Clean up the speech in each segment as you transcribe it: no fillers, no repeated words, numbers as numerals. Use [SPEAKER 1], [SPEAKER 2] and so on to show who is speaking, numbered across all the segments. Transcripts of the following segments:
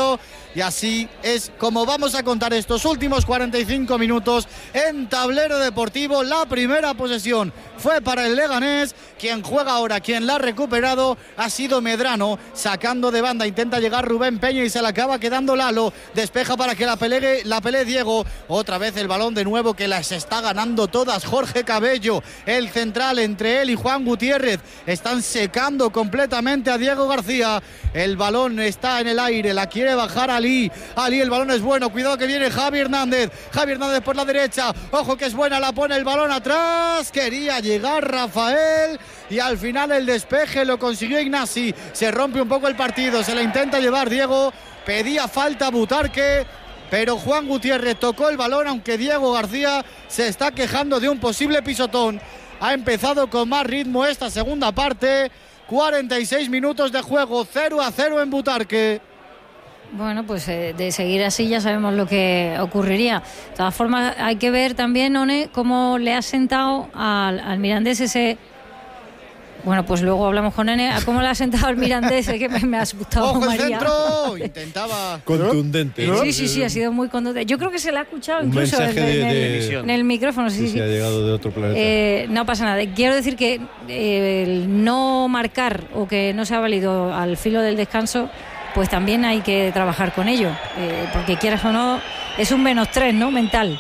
[SPEAKER 1] 0, y así es como vamos a contar estos últimos 45 minutos en Tablero Deportivo. La primera posesión fue para el Leganés, quien juega ahora, quien la ha recuperado ha sido Medrano, sacando de banda, intenta llegar Rubén Peña y se la acaba quedando Lalo, despeja para que la pelee Diego, otra vez el balón de nuevo que las está ganando todas Jorge Cabello, el central entre él y Juan Gutiérrez, están secando completamente a Diego García, el balón está en el aire, la quiere bajar Ali, el balón es bueno, cuidado que viene Javi Hernández por la derecha, ojo que es buena, la pone el balón atrás, quería llegar Rafael y al final el despeje lo consiguió Ignasi, se rompe un poco el partido, se la intenta llevar Diego, pedía falta Butarque, pero Juan Gutiérrez tocó el balón, aunque Diego García se está quejando de un posible pisotón. Ha empezado con más ritmo esta segunda parte, 46 minutos de juego, 0-0 en Butarque.
[SPEAKER 2] Bueno, pues de seguir así ya sabemos lo que ocurriría. De todas formas, hay que ver también, One, cómo le ha sentado al Mirandés ese... Bueno, pues luego hablamos con Nene. ¿Cómo le ha sentado al Mirandés? Que me ha asustado.
[SPEAKER 1] ¡Ojo el
[SPEAKER 2] María!
[SPEAKER 1] centro! Intentaba...
[SPEAKER 3] Contundente, ¿no?
[SPEAKER 2] Sí, ha sido muy contundente. Yo creo que se le ha escuchado
[SPEAKER 3] un
[SPEAKER 2] incluso en el micrófono.
[SPEAKER 3] Sí, ha llegado de otro planeta.
[SPEAKER 2] No pasa nada. Quiero decir que el no marcar o que no se ha valido al filo del descanso, pues también hay que trabajar con ello. Porque quieras o no, es un -3, ¿no? Mental.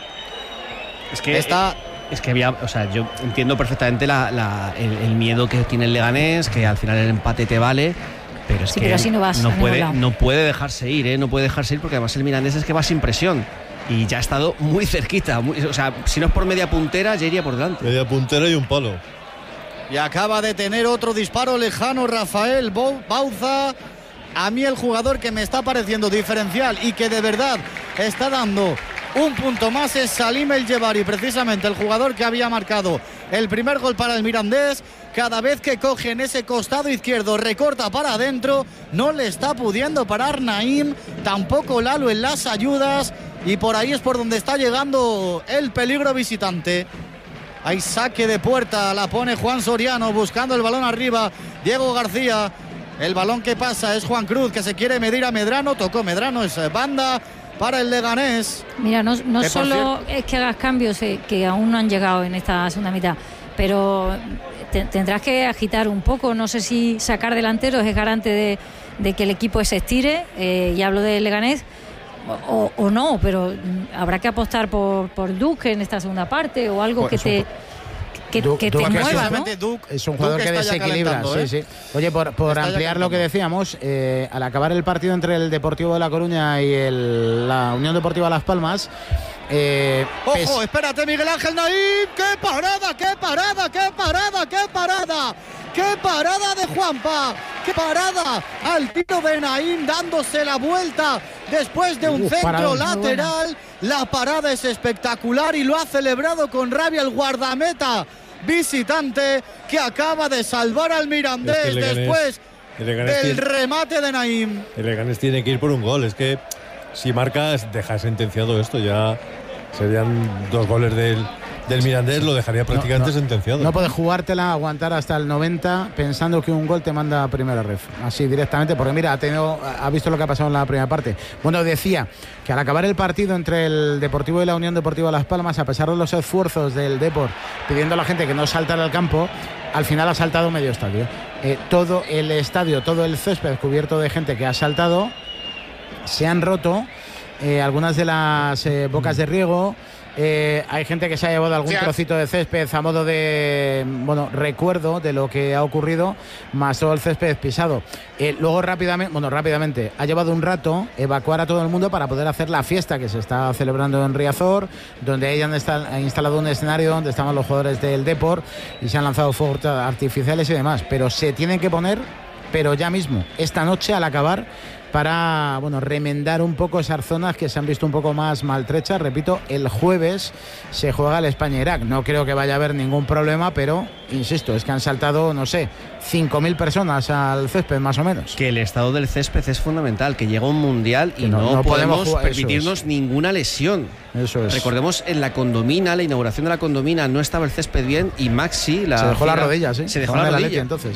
[SPEAKER 4] Es que había, o sea, yo entiendo perfectamente el miedo que tiene el Leganés, que al final el empate te vale, pero es que
[SPEAKER 2] pero así
[SPEAKER 4] no puede dejarse ir, no puede dejarse ir, porque además el Mirandés es que va sin presión y ya ha estado muy cerquita, o sea, si no es por media puntera, ya iría por delante.
[SPEAKER 3] Media puntera y un palo.
[SPEAKER 1] Y acaba de tener otro disparo lejano Rafael Bauza. A mí el jugador que me está pareciendo diferencial y que de verdad está dando un punto más es Salim El Jebari, precisamente el jugador que había marcado el primer gol para el Mirandés. Cada vez que coge en ese costado izquierdo, recorta para adentro, no le está pudiendo parar Naim, tampoco Lalo en las ayudas, y por ahí es por donde está llegando el peligro visitante. Hay saque de puerta, la pone Juan Soriano buscando el balón arriba, Diego García, el balón que pasa es Juan Cruz, que se quiere medir a Medrano, tocó Medrano, es banda para el Leganés.
[SPEAKER 2] Mira, no solo es que hagas cambios que aún no han llegado en esta segunda mitad, pero tendrás que agitar un poco. No sé si sacar delanteros es garante de que el equipo se estire, y hablo del Leganés, o no, pero habrá que apostar por Duque en esta segunda parte o algo
[SPEAKER 5] pues
[SPEAKER 2] que te mueva, ¿no?
[SPEAKER 5] Es un jugador que desequilibra, sí. Oye, por ampliar lo que decíamos, al acabar el partido entre el Deportivo de La Coruña y la Unión Deportiva Las Palmas,
[SPEAKER 1] ojo, espérate, Miguel Ángel Naim, qué parada de Juanpa, qué parada al tiro de Naim, dándose la vuelta después de un centro lateral. La parada es espectacular y lo ha celebrado con rabia el guardameta visitante, que acaba de salvar al Mirandés después del remate de Naim.
[SPEAKER 3] El Leganés tiene que ir por un gol, es que si marcas deja sentenciado esto, ya serían 2 goles del Mirandés, lo dejaría prácticamente sentenciado.
[SPEAKER 5] No puedes jugártela, aguantar hasta el 90 pensando que un gol te manda a primera ref, así directamente, porque mira, ha visto lo que ha pasado en la primera parte. Bueno, decía que al acabar el partido entre el Deportivo y la Unión Deportiva Las Palmas, a pesar de los esfuerzos del Depor pidiendo a la gente que no saltara al campo, al final ha saltado medio estadio. Todo el estadio, todo el césped cubierto de gente que ha saltado, se han roto algunas de las bocas de riego. Hay gente que se ha llevado algún trocito de césped a modo de recuerdo de lo que ha ocurrido, más todo el césped pisado. Luego rápidamente ha llevado un rato evacuar a todo el mundo para poder hacer la fiesta que se está celebrando en Riazor, donde hayan instalado un escenario donde estaban los jugadores del Depor y se han lanzado fuegos artificiales y demás, pero se tienen que poner, pero ya mismo, esta noche al acabar, para remendar un poco esas zonas que se han visto un poco más maltrechas. Repito, el jueves se juega el España-Irak. No creo que vaya a haber ningún problema, pero insisto, es que han saltado, no sé, 5.000 personas al césped más o menos.
[SPEAKER 4] Que el estado del césped es fundamental, que llega un mundial y no podemos permitirnos ninguna lesión.
[SPEAKER 5] Eso es.
[SPEAKER 4] Recordemos, en la Condomina, la inauguración de la Condomina, no estaba el césped bien y Maxi...
[SPEAKER 5] se dejó la rodilla, sí.
[SPEAKER 4] Se dejó la rodilla.
[SPEAKER 5] entonces, sí.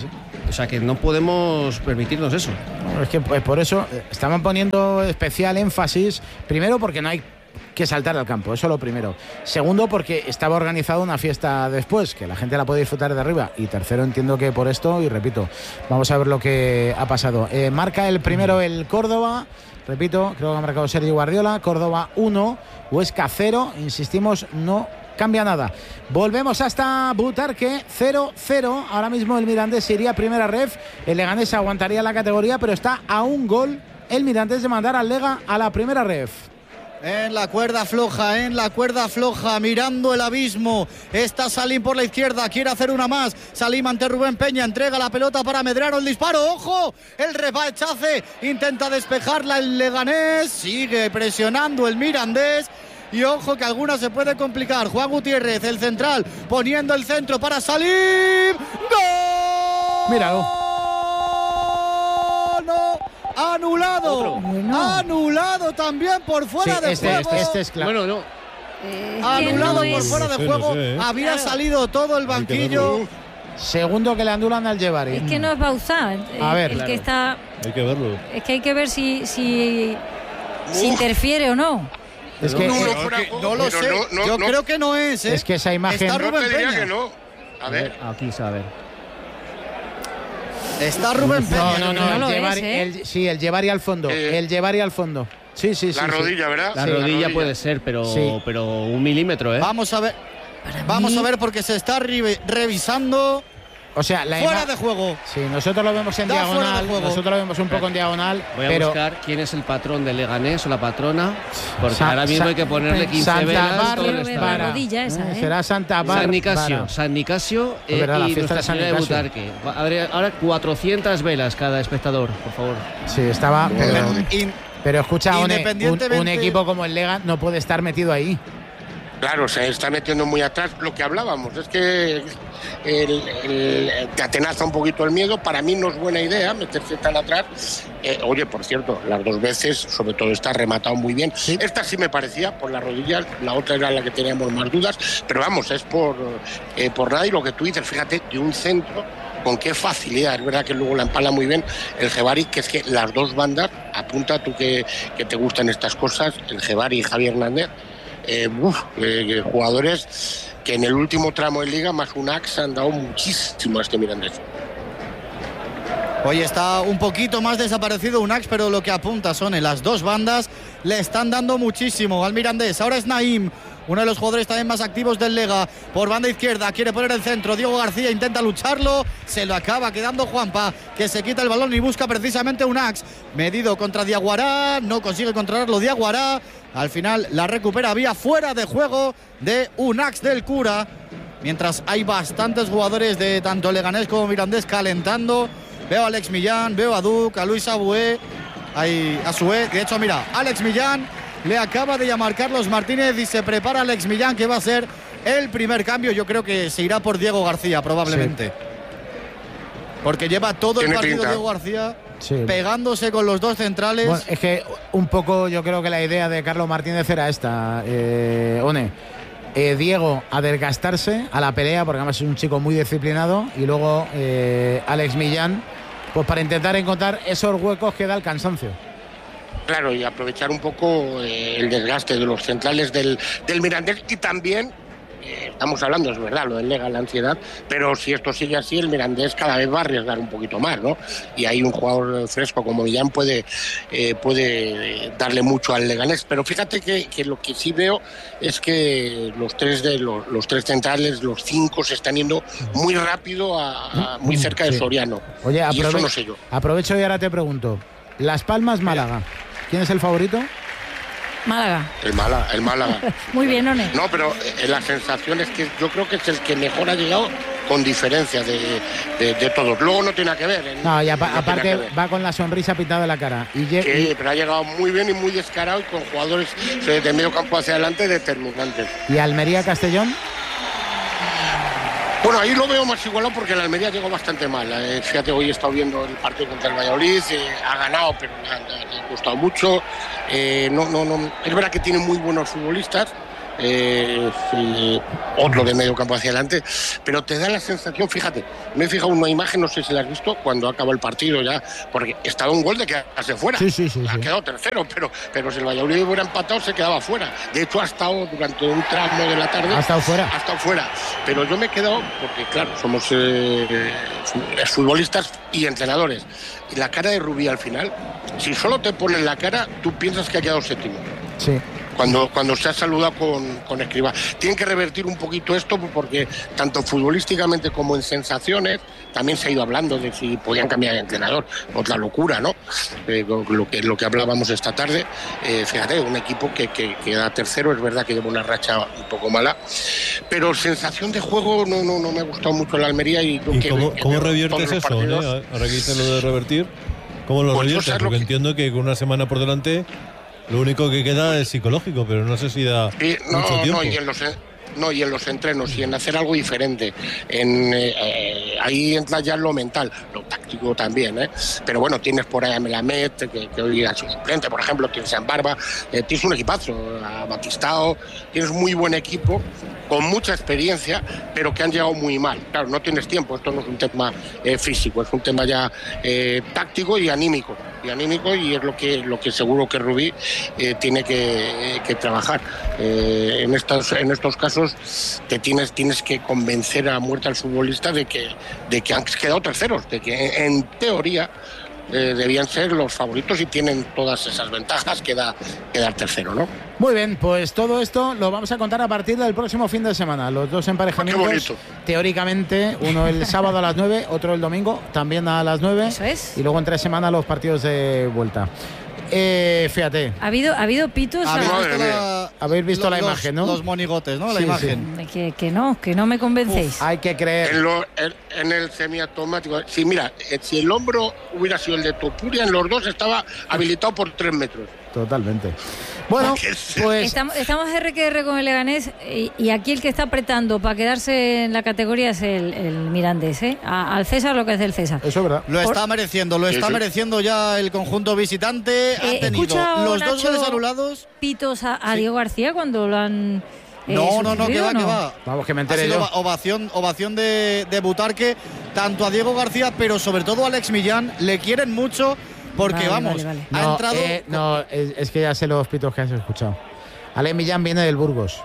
[SPEAKER 4] O sea, que no podemos permitirnos eso.
[SPEAKER 5] Es que pues, por eso estaban poniendo especial énfasis, primero porque no hay que saltar al campo, eso lo primero. Segundo, porque estaba organizada una fiesta después, que la gente la puede disfrutar de arriba. Y tercero, entiendo que por esto, y repito, vamos a ver lo que ha pasado. Marca el primero el Córdoba, repito, creo que ha marcado Sergio Guardiola. Córdoba 1, Huesca 0, insistimos, no cambia nada. Volvemos hasta Butarque, 0-0. Ahora mismo el Mirandés iría a primera ref, el Leganés aguantaría la categoría, pero está a un gol el Mirandés de mandar al Lega a la primera ref.
[SPEAKER 1] En la cuerda floja, mirando el abismo. Está Salim por la izquierda, quiere hacer una más. Salim ante Rubén Peña, entrega la pelota para Medrano, el disparo, ¡ojo! El rechace, intenta despejarla el Leganés, sigue presionando el Mirandés. Y ojo que alguna se puede complicar. Juan Gutiérrez, el central, poniendo el centro para Salim. ¡Gol!
[SPEAKER 5] Míralo.
[SPEAKER 1] Anulado, anulado también por fuera de juego.
[SPEAKER 5] Este es claro.
[SPEAKER 4] Bueno, no.
[SPEAKER 1] Anulado por fuera de juego. Había salido todo el banquillo.
[SPEAKER 5] Segundo que le anulan al Jebari.
[SPEAKER 2] Es que no es Bauzá.
[SPEAKER 5] A ver,
[SPEAKER 2] el que está.
[SPEAKER 3] Hay que verlo.
[SPEAKER 2] Es que hay que ver si interfiere o no.
[SPEAKER 5] Es que
[SPEAKER 1] no lo sé. Yo creo que no es.
[SPEAKER 5] Es que esa imagen.
[SPEAKER 1] Está Rubén
[SPEAKER 6] diría
[SPEAKER 1] Peña.
[SPEAKER 6] que no. A ver.
[SPEAKER 4] Aquí a ver.
[SPEAKER 1] Está Rubén Peña.
[SPEAKER 2] No
[SPEAKER 5] el
[SPEAKER 2] lo
[SPEAKER 5] Jebari, sí, el Jebari al fondo. El Jebari al fondo. Sí.
[SPEAKER 6] La rodilla, ¿verdad?
[SPEAKER 4] La rodilla puede ser, pero 1 milímetro, ¿eh?
[SPEAKER 1] Vamos a ver porque se está revisando.
[SPEAKER 5] O sea,
[SPEAKER 1] fuera de juego.
[SPEAKER 5] Sí, nosotros lo vemos en diagonal. Nosotros lo vemos un poco en diagonal.
[SPEAKER 4] Voy a buscar quién es el patrón del Leganés o la patrona. Porque ahora mismo hay que ponerle 15 velas.
[SPEAKER 2] La rodilla esa,
[SPEAKER 5] Será Santa Bárbara.
[SPEAKER 4] San Nicasio y Nuestra Señora de Butarque. Ahora 400 velas cada espectador, por favor.
[SPEAKER 5] Sí, estaba. Pero escucha, un equipo como el Lega no puede estar metido ahí.
[SPEAKER 6] Claro, se está metiendo muy atrás. Lo que hablábamos es que te atenaza un poquito el miedo. Para mí no es buena idea meterse tan atrás. Oye, por cierto, las dos veces, sobre todo esta, ha rematado muy bien. ¿Sí? Esta sí me parecía por las rodillas, la otra era la que teníamos más dudas. Pero vamos, es por nada. Y lo que tú dices, fíjate, de un centro, con qué facilidad. Es verdad que luego la empala muy bien el Jebari, que es que las dos bandas, apunta tú que te gustan estas cosas, el Jebari y Javier Hernández. Jugadores que en el último tramo de liga más un Ax han dado muchísimo a este Mirandés.
[SPEAKER 1] Hoy está un poquito más desaparecido un Ax, pero lo que apunta son en las dos bandas le están dando muchísimo al Mirandés. Ahora es Naim, uno de los jugadores también más activos del Lega, por banda izquierda, quiere poner el centro, Diego García intenta lucharlo, se lo acaba quedando Juanpa, que se quita el balón y busca precisamente un Ax, medido contra Diaguará, no consigue controlarlo Diaguará, al final la recupera vía fuera de juego de un Ax del Cura, mientras hay bastantes jugadores de tanto Leganés como Mirandés calentando. Veo a Alex Millán, veo a Duc, a Luis Abué, a Sué, de hecho mira, Alex Millán le acaba de llamar Carlos Martínez y se prepara Alex Millán, que va a ser el primer cambio. Yo creo que se irá por Diego García probablemente, porque lleva todo el partido Diego García pegándose con los dos centrales.
[SPEAKER 5] Bueno, es que un poco yo creo que la idea de Carlos Martínez era esta, Diego a desgastarse a la pelea, porque además es un chico muy disciplinado, y luego Alex Millán pues para intentar encontrar esos huecos que da el cansancio.
[SPEAKER 6] Claro, y aprovechar un poco el desgaste de los centrales del Mirandés, y también estamos hablando, es verdad, lo del Lega, la ansiedad, pero si esto sigue así, el Mirandés cada vez va a arriesgar un poquito más, ¿no? Y hay un jugador fresco como Millán puede darle mucho al Leganés, pero fíjate que lo que sí veo es que los tres centrales, los 5, se están yendo muy rápido muy cerca de Soriano.
[SPEAKER 5] Oye,
[SPEAKER 6] y eso no sé yo.
[SPEAKER 5] Aprovecho y ahora te pregunto, Las Palmas, Málaga, ¿quién es el favorito?
[SPEAKER 2] Málaga.
[SPEAKER 6] El Málaga.
[SPEAKER 2] Muy bien, One.
[SPEAKER 6] No, pero la sensación es que yo creo que es el que mejor ha llegado con diferencia de todos. Luego no tiene nada que ver.
[SPEAKER 5] No, y aparte va con la sonrisa pintada en la cara.
[SPEAKER 6] Sí, pero ha llegado muy bien y muy descarado, y con jugadores de medio campo hacia adelante determinantes.
[SPEAKER 5] ¿Y Almería-Castellón?
[SPEAKER 6] Bueno, ahí lo veo más igualado porque el Almería llegó bastante mal. Fíjate, hoy he estado viendo el partido contra el Valladolid, ha ganado, pero le ha costado mucho. No, es verdad que tiene muy buenos futbolistas, otro de medio campo hacia adelante, pero te da la sensación, fíjate, me he fijado en una imagen, no sé si la has visto, cuando acabó el partido ya, porque estaba un gol de quedarse fuera.
[SPEAKER 5] Sí.
[SPEAKER 6] Ha quedado tercero, pero si el Valladolid hubiera empatado se quedaba fuera. De hecho ha estado durante un tramo de la tarde.
[SPEAKER 5] Ha estado fuera.
[SPEAKER 6] Pero yo me he quedado, porque claro, somos futbolistas y entrenadores. Y la cara de Rubí al final, si solo te ponen la cara, tú piensas que ha quedado séptimo.
[SPEAKER 5] Sí.
[SPEAKER 6] Cuando se ha saludado con Escribá. Tienen que revertir un poquito esto, porque tanto futbolísticamente como en sensaciones también se ha ido hablando de si podían cambiar de entrenador. Otra locura, ¿no? Lo que hablábamos esta tarde. Fíjate, un equipo que queda tercero, es verdad que lleva una racha un poco mala, pero sensación de juego no me ha gustado mucho la Almería. ¿Y
[SPEAKER 3] cómo reviertes eso? Ahora que dices lo de revertir, ¿cómo lo reviertes? Porque entiendo que con una semana por delante lo único que queda es psicológico, pero no sé si da mucho tiempo.
[SPEAKER 6] Y en los entrenos y en hacer algo diferente. Ahí entra ya lo mental, lo táctico también, ¿eh? Pero bueno, tienes por ahí a Melamed, que hoy ha sido suplente, por ejemplo, tienes a Barba, tienes un equipazo, a Batistao, tienes muy buen equipo, con mucha experiencia, pero que han llegado muy mal. Claro, no tienes tiempo, esto no es un tema físico, es un tema ya táctico y anímico. Y es lo que seguro que Rubí tiene que trabajar. En estos casos tienes que convencer a muerte al futbolista de que han quedado terceros, de que en teoría debían ser los favoritos y tienen todas esas ventajas que da quedar tercero, ¿no?
[SPEAKER 5] Muy bien, pues todo esto lo vamos a contar a partir del próximo fin de semana. Los dos emparejamientos, teóricamente, uno el sábado a las 9, otro el domingo, también a las 9.
[SPEAKER 2] Eso es.
[SPEAKER 5] Y luego en 3 semanas los partidos de vuelta. Fíjate.
[SPEAKER 2] ¿Ha habido pitos?
[SPEAKER 5] Habéis visto la imagen, ¿no?
[SPEAKER 1] Los monigotes, ¿no?
[SPEAKER 5] Sí,
[SPEAKER 1] la imagen.
[SPEAKER 2] Sí. Que no me convencéis.
[SPEAKER 5] Hay que creer.
[SPEAKER 6] En el semiautomático. Sí, mira, si el hombro hubiera sido el de Topuria, en los dos estaba habilitado por 3 metros.
[SPEAKER 5] Totalmente. Bueno, pues
[SPEAKER 2] estamos RQR con el Leganés y aquí el que está apretando para quedarse en la categoría es el Mirandés, ¿eh? Al César lo que es del César.
[SPEAKER 5] Eso es verdad.
[SPEAKER 1] Lo está mereciendo ya el conjunto visitante. Ha tenido los 2 goles anulados.
[SPEAKER 2] Pitos a Diego García cuando lo han...
[SPEAKER 1] No, que va.
[SPEAKER 5] Vamos, que me enteré yo.
[SPEAKER 1] Ovación de Butarque, tanto a Diego García, pero sobre todo a Alex Millán. Le quieren mucho porque, ha entrado...
[SPEAKER 5] es que ya sé los pitos que has escuchado. Alex Millán viene del Burgos.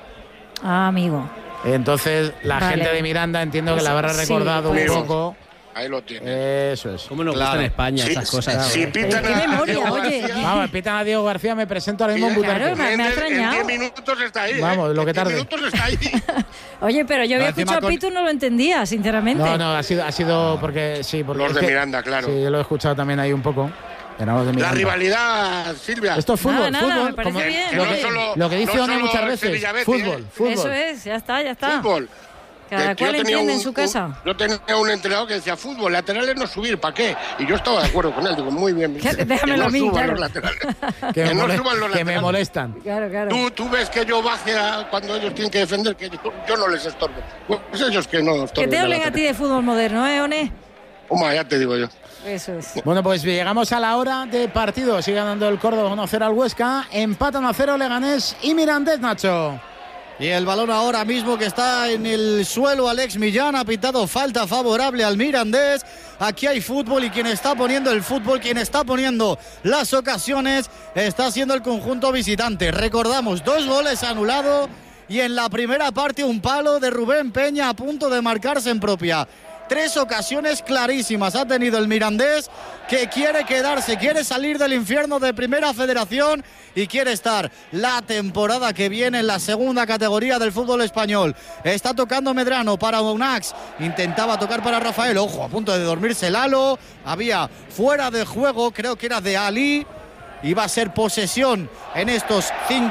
[SPEAKER 2] Ah, amigo.
[SPEAKER 5] Entonces, la gente de Miranda entiendo que la habrá recordado un poco.
[SPEAKER 6] Ahí lo tiene.
[SPEAKER 5] Eso es.
[SPEAKER 4] ¿Cómo nos gustan en España esas cosas?
[SPEAKER 6] Si pitan
[SPEAKER 2] a Diego García.
[SPEAKER 5] Vamos, pitan a Diego García, me presento ahora mismo en Butarque.
[SPEAKER 2] Me ha extrañado.
[SPEAKER 6] En 10 minutos está ahí.
[SPEAKER 5] Vamos, lo que tarde.
[SPEAKER 6] En 10 minutos está ahí.
[SPEAKER 2] Oye, pero yo había escuchado a Pitu, no lo entendía, sinceramente.
[SPEAKER 5] No, ha sido porque sí. Porque
[SPEAKER 6] los de Miranda, claro.
[SPEAKER 5] Sí, yo lo he escuchado también ahí un poco.
[SPEAKER 6] La rivalidad, Silvia.
[SPEAKER 5] Esto es fútbol,
[SPEAKER 2] nada, me parece bien.
[SPEAKER 5] Lo que dice One muchas veces, fútbol.
[SPEAKER 2] Eso es, ya está.
[SPEAKER 6] Fútbol.
[SPEAKER 2] Cada cual entiende en su casa.
[SPEAKER 6] Yo tenía un entrenador que decía, fútbol, laterales no subir, ¿para qué? Y yo estaba de acuerdo con él, digo, muy bien.
[SPEAKER 2] Déjamelo a mí, claro.
[SPEAKER 6] Los laterales.
[SPEAKER 5] que no suban los laterales. Que me molestan.
[SPEAKER 2] Claro.
[SPEAKER 6] Tú ves que yo baje cuando ellos tienen que defender, que yo no les estorbo. Pues ellos que no estorben.
[SPEAKER 2] Que te hablen a ti de fútbol moderno, ¿eh, One?
[SPEAKER 6] Ya te digo yo.
[SPEAKER 2] Eso es.
[SPEAKER 5] Bueno, pues llegamos a la hora de partido. Sigue ganando el Córdoba 1-0 al Huesca. Empatan a 0 Leganés y Mirandés, Nacho.
[SPEAKER 1] Y el balón ahora mismo que está en el suelo, Alex Millán ha pitado falta favorable al Mirandés. Aquí hay fútbol y quien está poniendo el fútbol, quien está poniendo las ocasiones, está siendo el conjunto visitante. Recordamos, 2 goles anulados y en la primera parte un palo de Rubén Peña a punto de marcarse en propia. 3 ocasiones clarísimas ha tenido el Mirandés, que quiere quedarse, quiere salir del infierno de Primera Federación y quiere estar la temporada que viene en la segunda categoría del fútbol español. Está tocando Medrano para Unax, intentaba tocar para Rafael, ojo, a punto de dormirse Lalo, había fuera de juego, creo que era de Ali. Iba a ser posesión en estos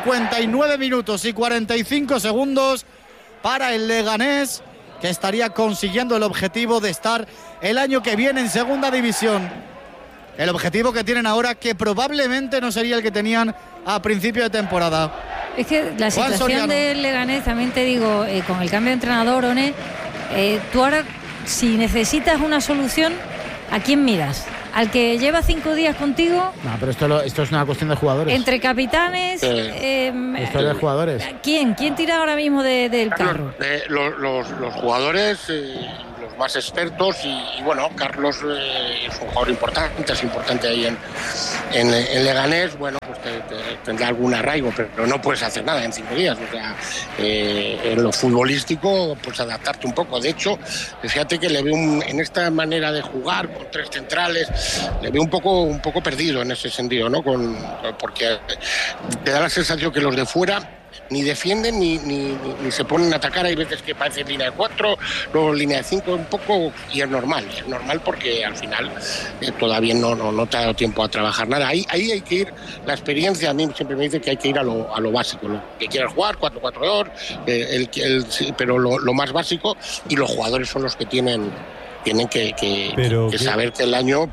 [SPEAKER 1] 59 minutos y 45 segundos para el Leganés, que estaría consiguiendo el objetivo de estar el año que viene en segunda división. El objetivo que tienen ahora, que probablemente no sería el que tenían a principio de temporada.
[SPEAKER 2] Es que la situación del Leganés, también te digo, con el cambio de entrenador, One, tú ahora, si necesitas una solución, ¿a quién miras? al que lleva 5 días contigo.
[SPEAKER 5] No, pero esto es una cuestión de jugadores.
[SPEAKER 2] Entre capitanes.
[SPEAKER 5] Esto es de jugadores.
[SPEAKER 2] ¿Quién tira ahora mismo del carro?
[SPEAKER 6] Los jugadores, los más expertos y bueno, Carlos es un jugador importante, es importante ahí en Leganés. Bueno, pues tendrá algún arraigo, pero no puedes hacer nada en 5 días. O sea, en lo futbolístico, pues adaptarte un poco. De hecho, fíjate que le veo en esta manera de jugar con 3 centrales, le veo un poco perdido en ese sentido, ¿no? Porque te da la sensación que los de fuera ni defienden ni se ponen a atacar. Hay veces que parece línea de 4, luego línea de 5 un poco, y es normal porque al final todavía no te ha dado tiempo a trabajar nada. Ahí hay que ir, la experiencia a mí siempre me dice que hay que ir a lo básico, lo que quieras jugar, 4-4-2, pero lo más básico, y los jugadores son los que tienen que saber que el año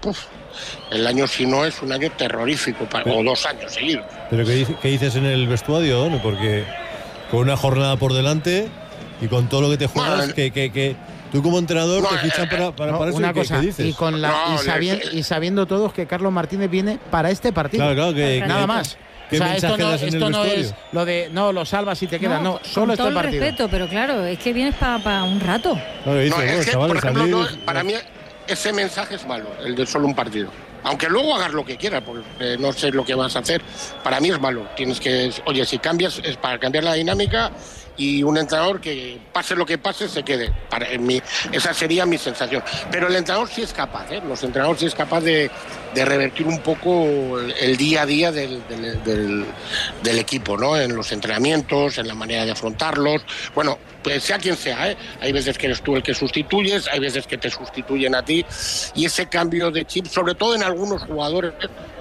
[SPEAKER 6] si no es un año terrorífico, o 2 años seguidos.
[SPEAKER 3] ¿Pero qué dices en el vestuario, ¿no? Porque con una jornada por delante y con todo lo que te juegas, que tú como entrenador te fichan para eso.
[SPEAKER 5] Una cosa,
[SPEAKER 3] ¿qué dices?
[SPEAKER 5] Y sabiendo todos que Carlos Martínez viene para este partido.
[SPEAKER 3] Claro,
[SPEAKER 5] nada más.
[SPEAKER 3] ¿Qué mensaje das en el
[SPEAKER 5] esto no
[SPEAKER 3] vestuario?
[SPEAKER 5] Es lo de lo salvas y te quedas, no, solo este partido.
[SPEAKER 2] Con respeto, pero claro, es que vienes para un rato.
[SPEAKER 6] Por ejemplo, para mí ese mensaje es malo, el de solo un partido. Aunque luego hagas lo que quieras, porque no sé lo que vas a hacer, para mí es malo. Tienes que, oye, si cambias, es para cambiar la dinámica, y un entrenador que pase lo que pase se quede. Esa sería mi sensación. Pero el entrenador sí es capaz, los entrenadores sí es capaz de revertir un poco el día a día del equipo, ¿no? En los entrenamientos, en la manera de afrontarlos. Bueno, pues sea quien sea, hay veces que eres tú el que sustituyes, hay veces que te sustituyen a ti, y ese cambio de chip, sobre todo en algunos jugadores,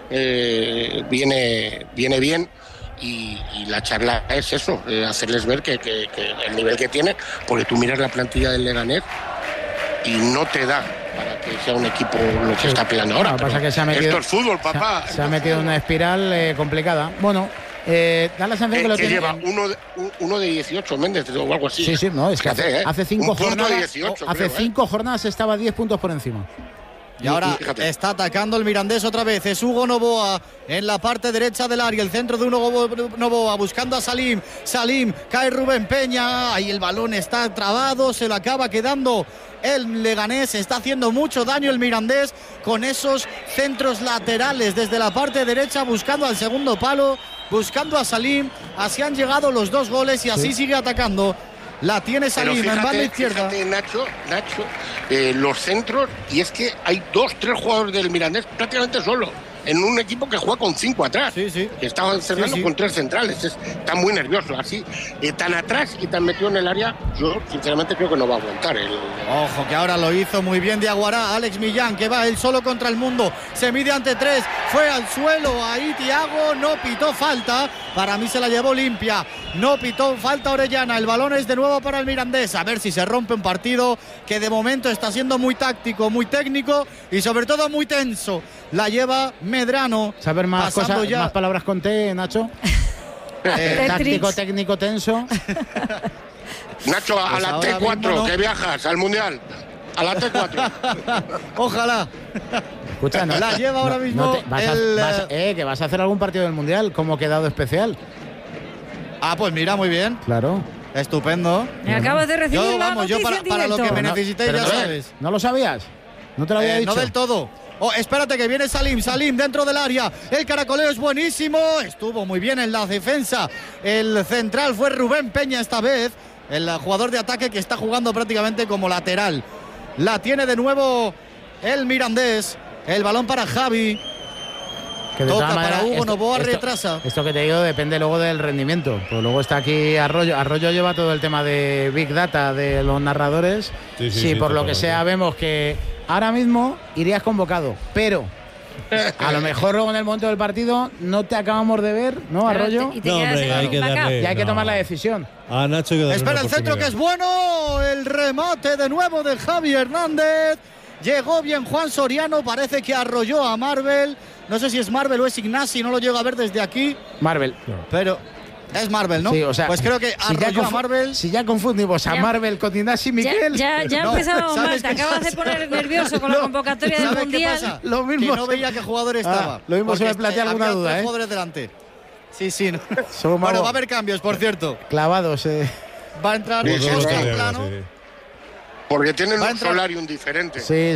[SPEAKER 6] viene bien. Y la charla es eso, hacerles ver que el nivel que tiene, porque tú miras la plantilla del Leganés y no te da para que sea un equipo lo que está peleando ahora.
[SPEAKER 5] Pasa que
[SPEAKER 6] esto es fútbol, papá.
[SPEAKER 5] Se ha metido en una espiral complicada. Bueno, da la sensación que lo tiene.
[SPEAKER 6] Lleva uno de 18, Méndez, o algo así.
[SPEAKER 5] Sí, no, es que hace 5 jornadas.
[SPEAKER 6] 18,
[SPEAKER 5] hace 5 jornadas estaba 10 puntos por encima.
[SPEAKER 1] Y ahora está atacando el Mirandés otra vez. Es Hugo Novoa en la parte derecha del área. El centro de Hugo Novoa buscando a Salim. Salim, cae Rubén Peña. Ahí el balón está trabado. Se lo acaba quedando el Leganés. Está haciendo mucho daño el Mirandés con esos centros laterales desde la parte derecha, buscando al segundo palo, buscando a Salim. Así han llegado los 2 goles y así sigue atacando. La tiene Salim en banda izquierda.
[SPEAKER 6] Fíjate, Nacho, los centros, y es que hay 2-3 jugadores del Mirandés prácticamente solo, en un equipo que juega con 5 atrás, que estaba cerrando con 3 centrales. Está muy nervioso, así, tan atrás y tan metido en el área. Yo sinceramente creo que no va a aguantar.
[SPEAKER 1] Ojo, que ahora lo hizo muy bien Diaguará. Alex Millán, que va él solo contra el mundo, se mide ante 3, fue al suelo, ahí Thiago, no pitó falta, para mí se la llevó limpia, no pitó falta Orellana. El balón es de nuevo para el Mirandés, a ver si se rompe un partido que de momento está siendo muy táctico, muy técnico y sobre todo muy tenso. La lleva Medrano.
[SPEAKER 5] ¿Saber más cosas, más palabras con T, Nacho? Táctico, técnico, tenso.
[SPEAKER 6] Nacho, a la T4, no. Que viajas al Mundial. A la T4.
[SPEAKER 1] Ojalá.
[SPEAKER 5] Escucha, no
[SPEAKER 1] la lleva ahora mismo.
[SPEAKER 5] Que vas a hacer algún partido del Mundial como quedado especial.
[SPEAKER 1] Pues mira, muy bien.
[SPEAKER 5] Claro.
[SPEAKER 1] Estupendo.
[SPEAKER 2] Me acabas de recibir
[SPEAKER 1] yo para lo que me necesitéis, ya sabes.
[SPEAKER 5] ¿No lo sabías? ¿No te lo había dicho?
[SPEAKER 1] No del todo. Espérate que viene Salim dentro del área. El caracoleo es buenísimo. Estuvo muy bien en la defensa. El central fue Rubén Peña esta vez, el jugador de ataque que está jugando prácticamente como lateral. La tiene de nuevo el Mirandés. El balón para Javi.
[SPEAKER 5] Que
[SPEAKER 1] toca para Hugo Novoa, retrasa.
[SPEAKER 5] Esto que te digo depende luego del rendimiento. Pues luego está aquí Arroyo. Arroyo lleva todo el tema de Big Data de los narradores. Sí, por lo que sea vemos que ahora mismo irías convocado, pero a lo mejor luego en el momento del partido no te acabamos de ver, ¿no, Arroyo?
[SPEAKER 3] No, hombre, hay que darle,
[SPEAKER 5] y hay que tomar la decisión.
[SPEAKER 3] A Nacho hay que darle.
[SPEAKER 1] Espera el centro, que es bueno. El remate de nuevo de Javi Hernández. Llegó bien Juan Soriano, parece que arrolló a Marvel. No sé si es Marvel o es Ignasi, no lo llego a ver desde aquí.
[SPEAKER 5] Marvel.
[SPEAKER 1] Pero Es Marvel, ¿no?
[SPEAKER 5] Sí, o sea,
[SPEAKER 1] pues creo que arrolló a Marvel.
[SPEAKER 5] Si ya confundimos a Marvel con Iñaki Miquel.
[SPEAKER 2] Ya empezamos mal. Te acabas de poner nervioso con la convocatoria del Mundial.
[SPEAKER 1] ¿Qué pasa? Lo mismo. Que no veía qué jugador estaba.
[SPEAKER 5] Lo mismo se me plantea alguna duda,
[SPEAKER 1] ¿eh? Jugadores delante. Sí. No. Bueno, va a haber cambios, por cierto.
[SPEAKER 5] Clavados,
[SPEAKER 1] Va a entrar Oscar Plano.
[SPEAKER 6] Porque tienen un Solarium diferente.
[SPEAKER 5] Sí.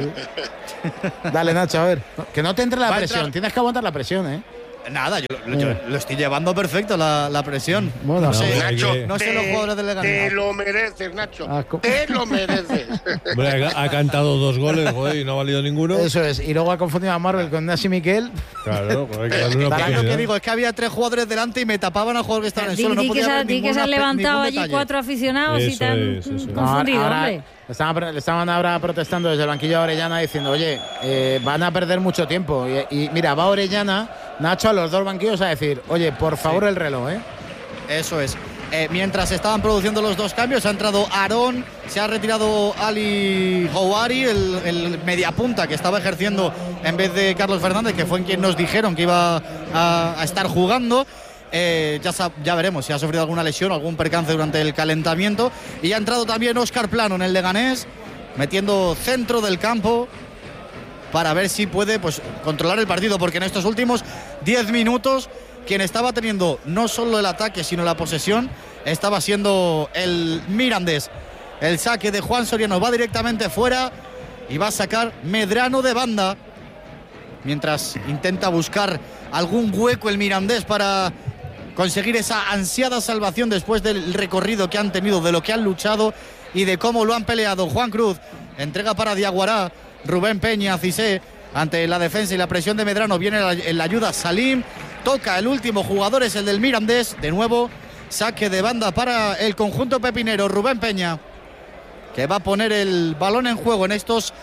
[SPEAKER 5] Dale, Nacho, a ver. Que no te entre la presión. Tienes que aguantar la presión, ¿eh?
[SPEAKER 1] Nada, yo lo estoy llevando perfecto la presión.
[SPEAKER 5] Bueno,
[SPEAKER 1] no sé,
[SPEAKER 6] Nacho,
[SPEAKER 1] no sé los jugadores del Leganés.
[SPEAKER 6] Te lo mereces, Nacho. Te lo mereces.
[SPEAKER 3] Bueno, ha cantado 2 goles, joder, y no ha valido ninguno.
[SPEAKER 5] Eso es. Y luego ha confundido a Marvel con Iñaki Miquel.
[SPEAKER 3] Claro, hay que darle una
[SPEAKER 1] Para
[SPEAKER 3] oportunidad.
[SPEAKER 1] lo que digo es que había 3 jugadores delante y me tapaban al jugador que estaba en el suelo. No podía ver
[SPEAKER 2] que se han levantado allí 4 aficionados y te han confundido, hombre.
[SPEAKER 5] Le estaban ahora protestando desde el banquillo de Orellana diciendo, oye, van a perder mucho tiempo. Y mira, va Orellana, Nacho, a los 2 banquillos a decir, oye, por favor el reloj, ¿eh?
[SPEAKER 1] Eso es. Mientras estaban produciendo los 2 cambios, ha entrado Aarón, se ha retirado Ali Houari, el mediapunta que estaba ejerciendo en vez de Carlos Fernández, que fue en quien nos dijeron que iba a estar jugando. Ya veremos si ha sufrido alguna lesión o algún percance durante el calentamiento. Y ha entrado también Óscar Plano en el Leganés, metiendo centro del campo para ver si puede controlar el partido, porque en estos últimos 10 minutos quien estaba teniendo no solo el ataque sino la posesión estaba siendo el Mirandés. El saque de Juan Soriano va directamente fuera y va a sacar Medrano de banda, mientras intenta buscar algún hueco el Mirandés para conseguir esa ansiada salvación después del recorrido que han tenido, de lo que han luchado y de cómo lo han peleado. Juan Cruz entrega para Diaguará, Rubén Peña, Cissé, ante la defensa y la presión de Medrano. Viene en la ayuda Salim, toca el último jugador, es el del Mirandés. De nuevo saque de banda para el conjunto pepinero. Rubén Peña, que va a poner el balón en juego en estos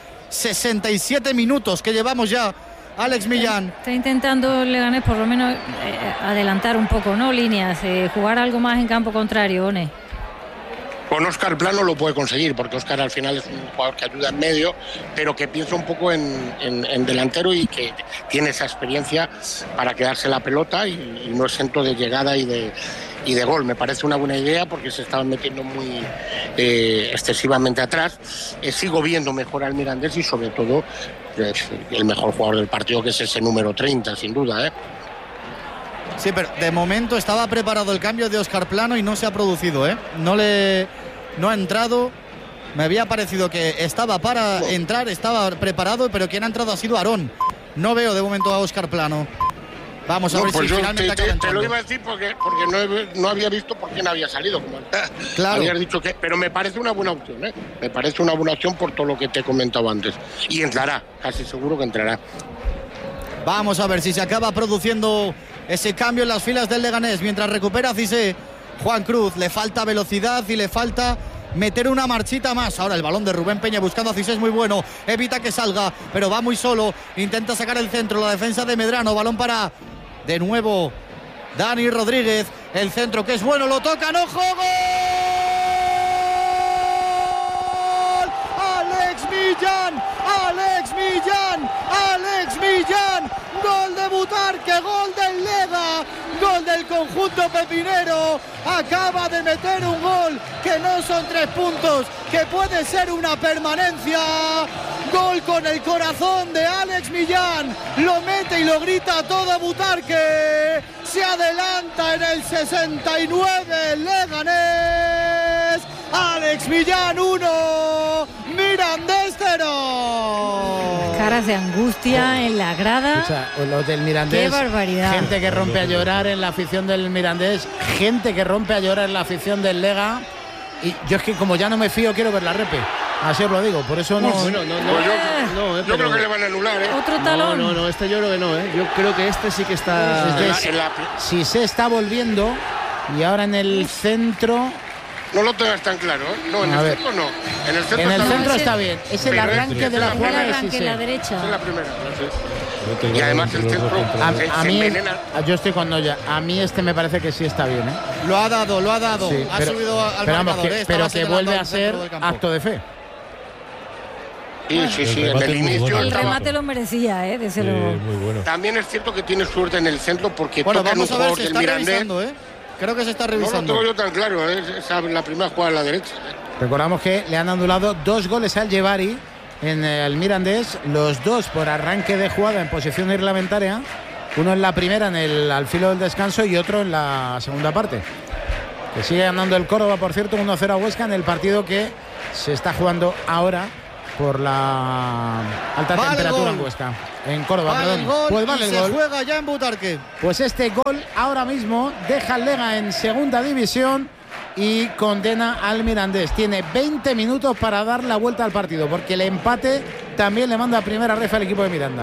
[SPEAKER 1] 67 minutos que llevamos ya. Alex Millán.
[SPEAKER 2] Está intentando el Leganés por lo menos adelantar un poco, ¿no? Líneas, jugar algo más en campo contrario, One.
[SPEAKER 6] Con Óscar Plano lo puede conseguir, porque Óscar al final es un jugador que ayuda en medio, pero que piensa un poco en delantero y que tiene esa experiencia para quedarse la pelota y no es centro de llegada y de gol. Me parece una buena idea porque se estaban metiendo muy excesivamente atrás. Sigo viendo mejor al Mirandés y sobre todo el mejor jugador del partido, que es ese número 30, sin duda, ¿eh?
[SPEAKER 1] Sí, pero de momento estaba preparado el cambio de Óscar Plano y no se ha producido, ¿eh? No ha entrado. Me había parecido que estaba para entrar, estaba preparado, pero quien ha entrado ha sido Aarón. No veo de momento a Óscar Plano. Vamos a ver si finalmente
[SPEAKER 6] te lo iba a decir porque no había visto por quién había salido. Como
[SPEAKER 1] claro.
[SPEAKER 6] Habías dicho que, pero me parece una buena opción, ¿eh? Me parece una buena opción por todo lo que te he comentado antes. Y entrará, casi seguro que entrará.
[SPEAKER 1] Vamos a ver si se acaba produciendo ese cambio en las filas del Leganés. Mientras recupera Cissé, Juan Cruz, le falta velocidad y le falta meter una marchita más. Ahora el balón de Rubén Peña buscando a Cissé es muy bueno. Evita que salga, pero va muy solo. Intenta sacar el centro, la defensa de Medrano. Balón para, de nuevo, Dani Rodríguez. El centro que es bueno, lo tocan. ¡Ojo! ¡Gol! ¡Alex Millán! ¡Alex Millán! ¡Alex Millán! ¡Gol de Butarque! ¡Gol del Lega! ¡Gol del conjunto pepinero! Acaba de meter un gol que no son 3 puntos, que puede ser una permanencia. Gol con el corazón de Alex Millán. Lo mete y lo grita todo Butarque. Se adelanta en el 69 Leganés. Alex Millán 1, Mirandés 0.
[SPEAKER 2] Caras de angustia en la grada.
[SPEAKER 5] O sea, los del Mirandés.
[SPEAKER 2] Qué barbaridad.
[SPEAKER 5] Gente que rompe a llorar en la afición del Mirandés. Gente que rompe a llorar en la afición del Lega. Y yo es que como ya no me fío, quiero ver la repe. Así os lo digo, por eso no.
[SPEAKER 6] Yo creo que le van a anular, ¿eh?
[SPEAKER 2] Otro talón.
[SPEAKER 4] No, este yo creo que no, ¿eh? Yo creo que este sí que está.
[SPEAKER 5] Si se está volviendo y ahora en el centro.
[SPEAKER 6] No lo tengas tan claro, ¿eh? No, en el centro no.
[SPEAKER 5] En el centro está bien. Es el arranque de la jugada de Cissé.
[SPEAKER 2] La derecha.
[SPEAKER 6] Es la primera. Y además el centro
[SPEAKER 5] a mí, yo estoy con Noya. A mí me parece que sí está bien, ¿eh?
[SPEAKER 1] Lo ha dado. Sí,
[SPEAKER 5] ha
[SPEAKER 1] subido al marcador.
[SPEAKER 5] Pero que vuelve a ser acto de fe.
[SPEAKER 6] Sí, en el inicio.
[SPEAKER 2] El remate lo merecía, de ser
[SPEAKER 3] muy bueno.
[SPEAKER 6] También es cierto que tiene suerte en el centro porque
[SPEAKER 1] bueno,
[SPEAKER 6] toca
[SPEAKER 1] vamos
[SPEAKER 6] un
[SPEAKER 1] a ver
[SPEAKER 6] jugador
[SPEAKER 1] si
[SPEAKER 6] del
[SPEAKER 1] está
[SPEAKER 6] Mirandés.
[SPEAKER 1] revisando, Creo que se está revisando.
[SPEAKER 6] No lo tengo yo tan claro, esa la primera jugada a la derecha.
[SPEAKER 5] Recordamos que le han anulado 2 goles al Llevari en el Mirandés, los 2 por arranque de jugada en posición reglamentaria, uno en la primera al filo del descanso y otro en la segunda parte. Que sigue ganando el Córdoba, por cierto, 1-0 a Huesca en el partido que se está jugando ahora por la alta temperatura en Huesca. En Córdoba, perdón.
[SPEAKER 1] Pues vale el gol. Se juega ya en Butarque.
[SPEAKER 5] Pues este gol ahora mismo deja al Lega en segunda división y condena al Mirandés. Tiene 20 minutos para dar la vuelta al partido, porque el empate también le manda a primera ref al equipo de Miranda.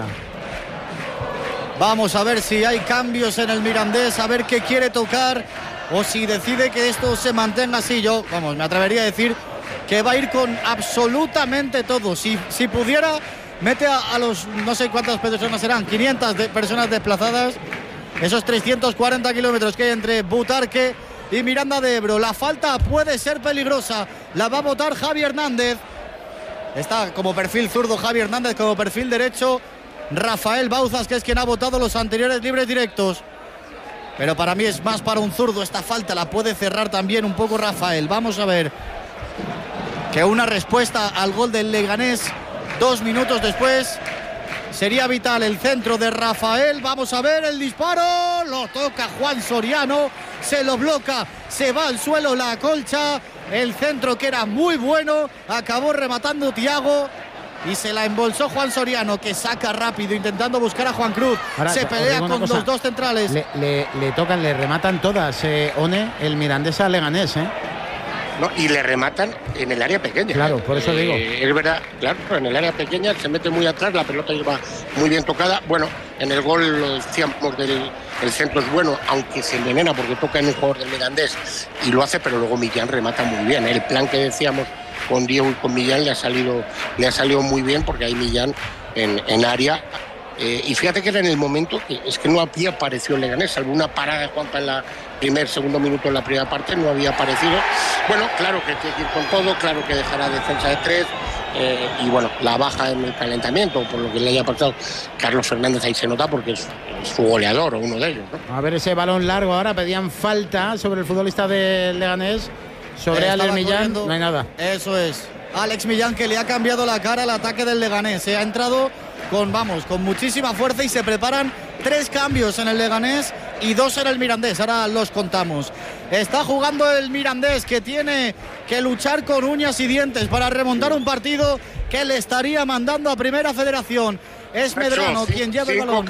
[SPEAKER 1] Vamos a ver si hay cambios en el Mirandés, a ver qué quiere tocar o si decide que esto se mantenga así. Yo, me atrevería a decir que va a ir con absolutamente todo. Si pudiera, mete a los, no sé cuántas personas serán, 500 personas desplazadas, esos 340 kilómetros que hay entre Butarque y Miranda de Ebro. La falta puede ser peligrosa, la va a votar Javi Hernández. Está como perfil zurdo Javi Hernández, como perfil derecho Rafael Bauzas, que es quien ha votado los anteriores libres directos. Pero para mí es más para un zurdo esta falta, la puede cerrar también un poco Rafael. Vamos a ver, que una respuesta al gol del Leganés 2 minutos después sería vital. El centro de Rafael, vamos a ver el disparo, lo toca Juan Soriano, se lo bloca, se va al suelo la colcha. El centro que era muy bueno, acabó rematando Thiago y se la embolsó Juan Soriano, que saca rápido intentando buscar a Juan Cruz. Ahora, se pelea con los 2 centrales.
[SPEAKER 5] Le tocan, le rematan todas, One, el Mirandés al Leganés,
[SPEAKER 6] No, y le rematan en el área pequeña.
[SPEAKER 5] Claro, por eso digo.
[SPEAKER 6] Es verdad, claro, en el área pequeña se mete muy atrás, la pelota lleva muy bien tocada. Bueno, en el gol lo decíamos, el centro es bueno, aunque se envenena porque toca en un jugador del Mirandés y lo hace, pero luego Millán remata muy bien. El plan que decíamos con Diego y con Millán le ha salido muy bien, porque hay Millán en área. Y fíjate que era en el momento que es que no había aparecido el Leganés, salvo una parada de Juanpa en la segundo minuto en la primera parte, no había aparecido. Bueno, claro que tiene que ir con todo, claro que dejará defensa de 3, y bueno, la baja en el calentamiento, por lo que le haya pasado Carlos Fernández, ahí se nota porque es su goleador o uno de ellos, ¿no?
[SPEAKER 5] A ver ese balón largo ahora, pedían falta sobre el futbolista del Leganés, sobre Alex Millán, no hay nada.
[SPEAKER 1] Eso es, Alex Millán, que le ha cambiado la cara al ataque del Leganés, ha entrado con muchísima fuerza y se preparan 3 cambios en el Leganés y 2 en el Mirandés, ahora los contamos. Está jugando el Mirandés, que tiene que luchar con uñas y dientes para remontar un partido que le estaría mandando a Primera Federación. Es Medrano quien lleva el balón.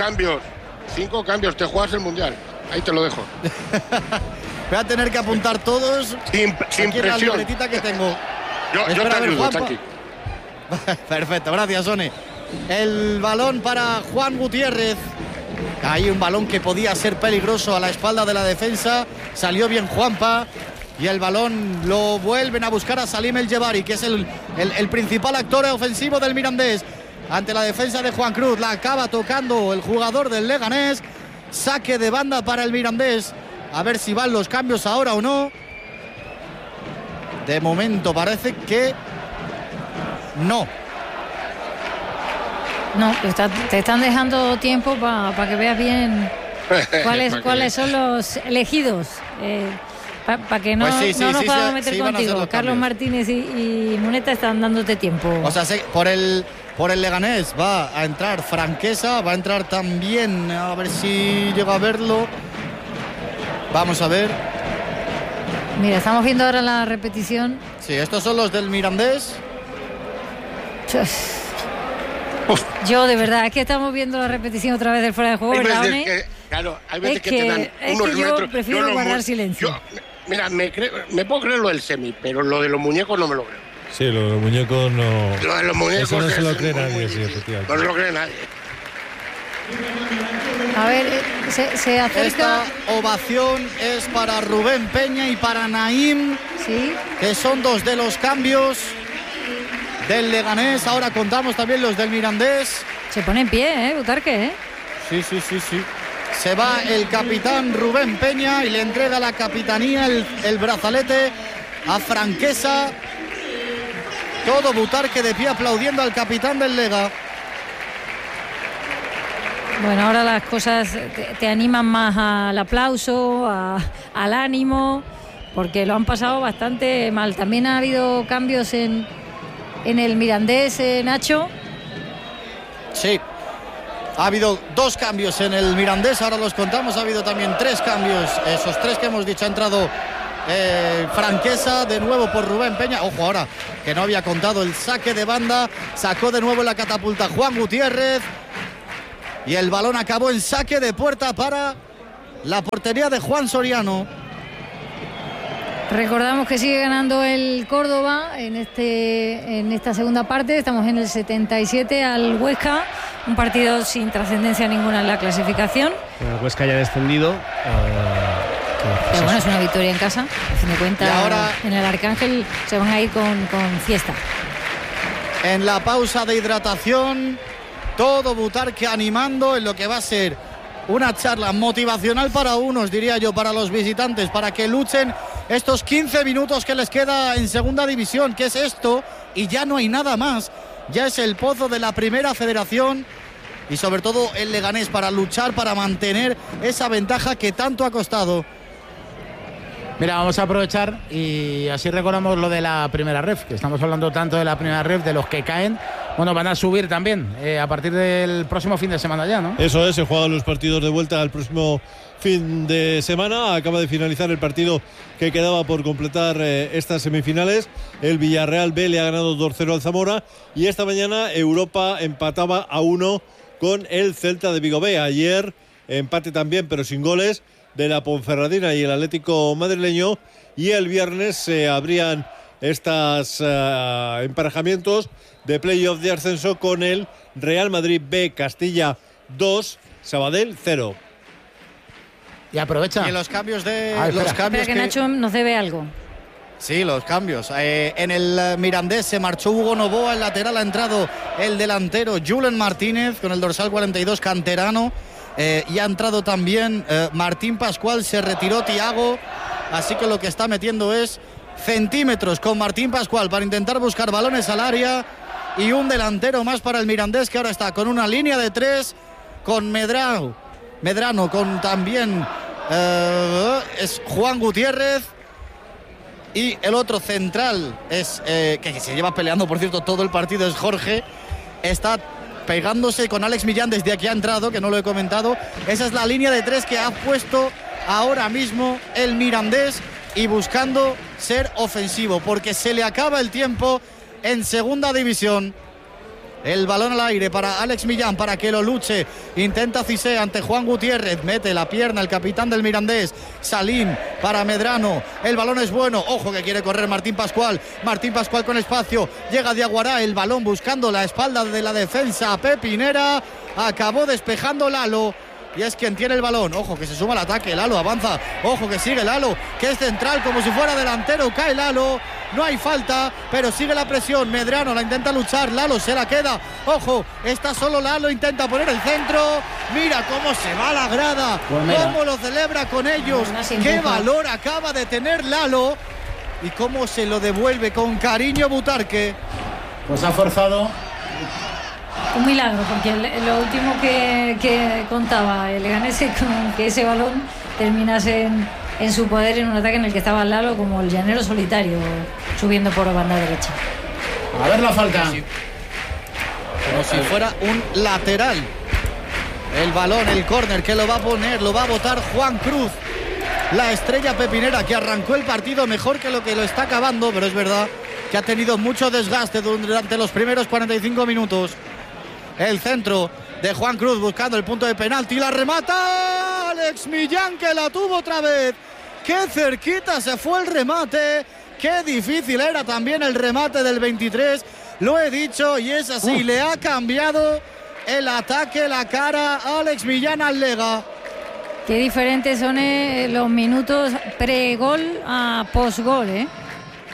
[SPEAKER 6] 5 cambios, te juegas el Mundial, ahí te lo dejo.
[SPEAKER 1] Voy a tener que apuntar todos
[SPEAKER 6] sin
[SPEAKER 1] aquí en la libretita que tengo.
[SPEAKER 6] Yo te ayudo, tranqui.
[SPEAKER 1] Perfecto, gracias, Sone. El balón para Juan Gutiérrez. Hay un balón que podía ser peligroso a la espalda de la defensa. Salió bien Juanpa. Y el balón lo vuelven a buscar a Salim El Llevari, que es el principal actor ofensivo del Mirandés. Ante la defensa de Juan Cruz. La acaba tocando el jugador del Leganés. Saque de banda para el Mirandés. A ver si van los cambios ahora o no. De momento parece que no.
[SPEAKER 2] No, te están dejando tiempo para que veas bien cuáles son los elegidos. Para que no,
[SPEAKER 1] pues
[SPEAKER 2] no nos podamos meter contigo. Carlos Martínez y Muneta están dándote tiempo.
[SPEAKER 1] O sea, por el Leganés va a entrar Franquesa, va a entrar también, a ver si llego a verlo. Vamos a ver.
[SPEAKER 2] Mira, estamos viendo ahora la repetición.
[SPEAKER 1] Sí, estos son los del Mirandés.
[SPEAKER 2] Yo de verdad, es que estamos viendo la repetición otra vez del fuera de juego, ¿verdad, One?
[SPEAKER 6] Claro, hay veces que te dan unos metros.
[SPEAKER 2] Yo prefiero guardar silencio.
[SPEAKER 6] Mira, me puedo creer lo del semi, pero lo de los muñecos no me lo creo.
[SPEAKER 3] Sí, lo de los muñecos no.
[SPEAKER 6] Lo de los muñecos
[SPEAKER 3] eso no se lo cree nadie, sí, efectivamente.
[SPEAKER 6] No se lo cree nadie.
[SPEAKER 2] A ver, se acerca.
[SPEAKER 1] Esta ovación es para Rubén Peña y para Naim,
[SPEAKER 2] ¿sí?,
[SPEAKER 1] que son 2 de los cambios del Leganés. Ahora contamos también los del Mirandés.
[SPEAKER 2] Se pone en pie, Butarque,
[SPEAKER 1] Sí. Se va el capitán Rubén Peña y le entrega la capitanía, el brazalete a Franquesa. Todo Butarque de pie aplaudiendo al capitán del Lega.
[SPEAKER 2] Bueno, ahora las cosas te animan más al aplauso, al ánimo, porque lo han pasado bastante mal. También ha habido cambios en el Mirandés, Nacho.
[SPEAKER 1] Sí, ha habido 2 cambios en el Mirandés, ahora los contamos. Ha habido también 3 cambios, esos 3 que hemos dicho. Ha entrado Franquesa de nuevo por Rubén Peña. Ojo ahora, que no había contado el saque de banda. Sacó de nuevo la catapulta Juan Gutiérrez. Y el balón acabó en saque de puerta para la portería de Juan Soriano.
[SPEAKER 2] Recordamos que sigue ganando el Córdoba en esta segunda parte. Estamos en el 77 al Huesca. Un partido sin trascendencia ninguna en la clasificación.
[SPEAKER 4] El Huesca ya ha descendido.
[SPEAKER 2] Pero bueno, es una victoria en casa. A fin de cuentas, ahora en el Arcángel se van a ir con fiesta.
[SPEAKER 1] En la pausa de hidratación, todo Butarque animando en lo que va a ser una charla motivacional para unos, diría yo, para los visitantes, para que luchen estos 15 minutos que les queda en segunda división, que es esto, y ya no hay nada más. Ya es el pozo de la primera federación y sobre todo el Leganés para luchar, para mantener esa ventaja que tanto ha costado.
[SPEAKER 5] Mira, vamos a aprovechar y así recordamos lo de la primera ref, que estamos hablando tanto de la primera ref, de los que caen. Bueno, van a subir también a partir del próximo fin de semana ya, ¿no?
[SPEAKER 3] Eso es, se juegan los partidos de vuelta al próximo fin de semana. Acaba de finalizar el partido que quedaba por completar estas semifinales. El Villarreal B le ha ganado 2-0 al Zamora y esta mañana Europa empataba a 1 con el Celta de Vigo B. Ayer empate también, pero sin goles, de la Ponferradina y el Atlético madrileño, y el viernes se abrían estos emparejamientos de playoff de ascenso con el Real Madrid B, Castilla 2, Sabadell 0.
[SPEAKER 5] Y aprovecha.
[SPEAKER 1] Y los cambios
[SPEAKER 2] Espera que Nacho nos debe algo.
[SPEAKER 1] Sí, los cambios. En el Mirandés se marchó Hugo Novoa, el lateral ha entrado el delantero Julen Martínez con el dorsal 42, canterano. Y ha entrado también Martín Pascual, se retiró Thiago, así que lo que está metiendo es centímetros con Martín Pascual para intentar buscar balones al área, y un delantero más para el Mirandés, que ahora está con una línea de 3 con Medrano, con también es Juan Gutiérrez, y el otro central es que se lleva peleando, por cierto, todo el partido, es Jorge. Está pegándose con Alex Millán desde aquí ha entrado, que no lo he comentado. Esa es la línea de 3 que ha puesto ahora mismo el Mirandés, y buscando ser ofensivo, porque se le acaba el tiempo en segunda división. El balón al aire para Alex Millán, para que lo luche. Intenta Cissé ante Juan Gutiérrez. Mete la pierna el capitán del Mirandés. Salín para Medrano. El balón es bueno. Ojo que quiere correr Martín Pascual. Martín Pascual con espacio. Llega Diaguará. El balón buscando la espalda de la defensa pepinera. Acabó despejando Lalo. Y es quien tiene el balón. Ojo que se suma al ataque. Lalo avanza. Ojo que sigue Lalo, que es central como si fuera delantero. Cae Lalo. No hay falta, pero sigue la presión. Medrano la intenta luchar. Lalo se la queda. Ojo, está solo Lalo. Intenta poner el centro. Mira cómo se va la grada. Pues cómo lo celebra con ellos. Qué valor acaba de tener Lalo. Y cómo se lo devuelve con cariño Butarque.
[SPEAKER 5] Pues ha forzado.
[SPEAKER 2] Un milagro, porque lo último que contaba el Leganés es que ese balón terminase en su poder en un ataque en el que estaba Lalo como el llanero solitario subiendo por banda derecha.
[SPEAKER 5] A ver la falta.
[SPEAKER 1] Como si fuera un lateral. El balón, el córner que lo va a poner, lo va a botar Juan Cruz, la estrella pepinera, que arrancó el partido mejor que lo está acabando, pero es verdad que ha tenido mucho desgaste durante los primeros 45 minutos. El centro de Juan Cruz buscando el punto de penalti, la remata Alex Millán, que la tuvo otra vez. Qué cerquita se fue el remate, qué difícil era también el remate del 23, lo he dicho, y es así. Le ha cambiado el ataque, la cara Alex Millán al Lega.
[SPEAKER 2] Qué diferentes son los minutos pre-gol a post-gol,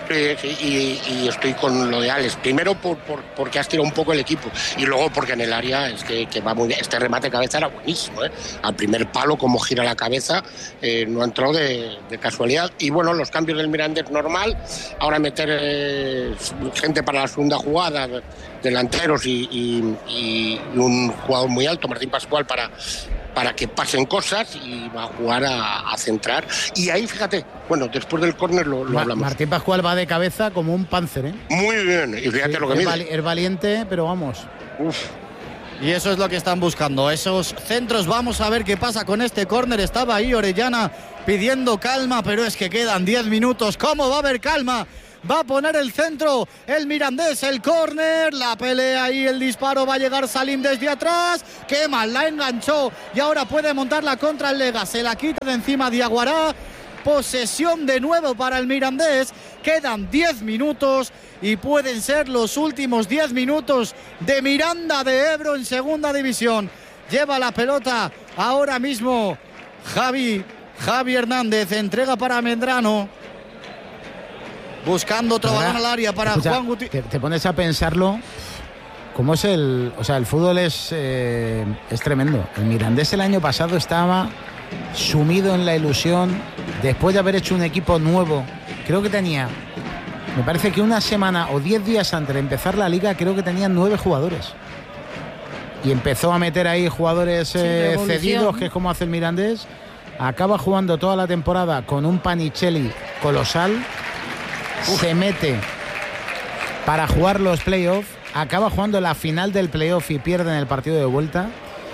[SPEAKER 6] Y estoy con lo de Alex. Primero porque has tirado un poco el equipo y luego porque en el área es que va muy bien. Este remate de cabeza era buenísimo, ¿eh? Al primer palo, como gira la cabeza, no entró de casualidad. Y bueno, los cambios del Mirandés normal. Ahora meter gente para la segunda jugada, delanteros y un jugador muy alto, Martín Pascual, para que pasen cosas, y va a jugar a centrar. Y ahí, fíjate, bueno, después del córner lo hablamos.
[SPEAKER 5] Martín Pascual va de cabeza como un Panzer, ¿eh?
[SPEAKER 6] Muy bien, y fíjate lo que mide.
[SPEAKER 5] Es valiente, pero vamos.
[SPEAKER 6] Uf.
[SPEAKER 1] Y eso es lo que están buscando, esos centros. Vamos a ver qué pasa con este córner. Estaba ahí Orellana pidiendo calma, pero es que quedan 10 minutos. ¿Cómo va a haber calma? Va a poner el centro el Mirandés, el córner, la pelea y el disparo. Va a llegar Salim desde atrás. Qué mal, la enganchó y ahora puede montar la contra el Lega. Se la quita de encima Diaguará. Posesión de nuevo para el Mirandés. Quedan 10 minutos y pueden ser los últimos 10 minutos de Miranda de Ebro en segunda división. Lleva la pelota ahora mismo Javi Hernández. Entrega para Medrano. Buscando otro balón al área para Juan Gutiérrez.
[SPEAKER 5] Te pones a pensarlo, cómo es el fútbol es tremendo. El Mirandés el año pasado estaba sumido en la ilusión después de haber hecho un equipo nuevo. Creo que tenía, me parece que una semana o 10 días antes de empezar la liga, creo que tenían 9 jugadores. Y empezó a meter ahí jugadores cedidos, que es como hace el Mirandés. Acaba jugando toda la temporada con un Panichelli colosal. Se mete para jugar los playoffs, acaba jugando la final del playoff y pierde en el partido de vuelta.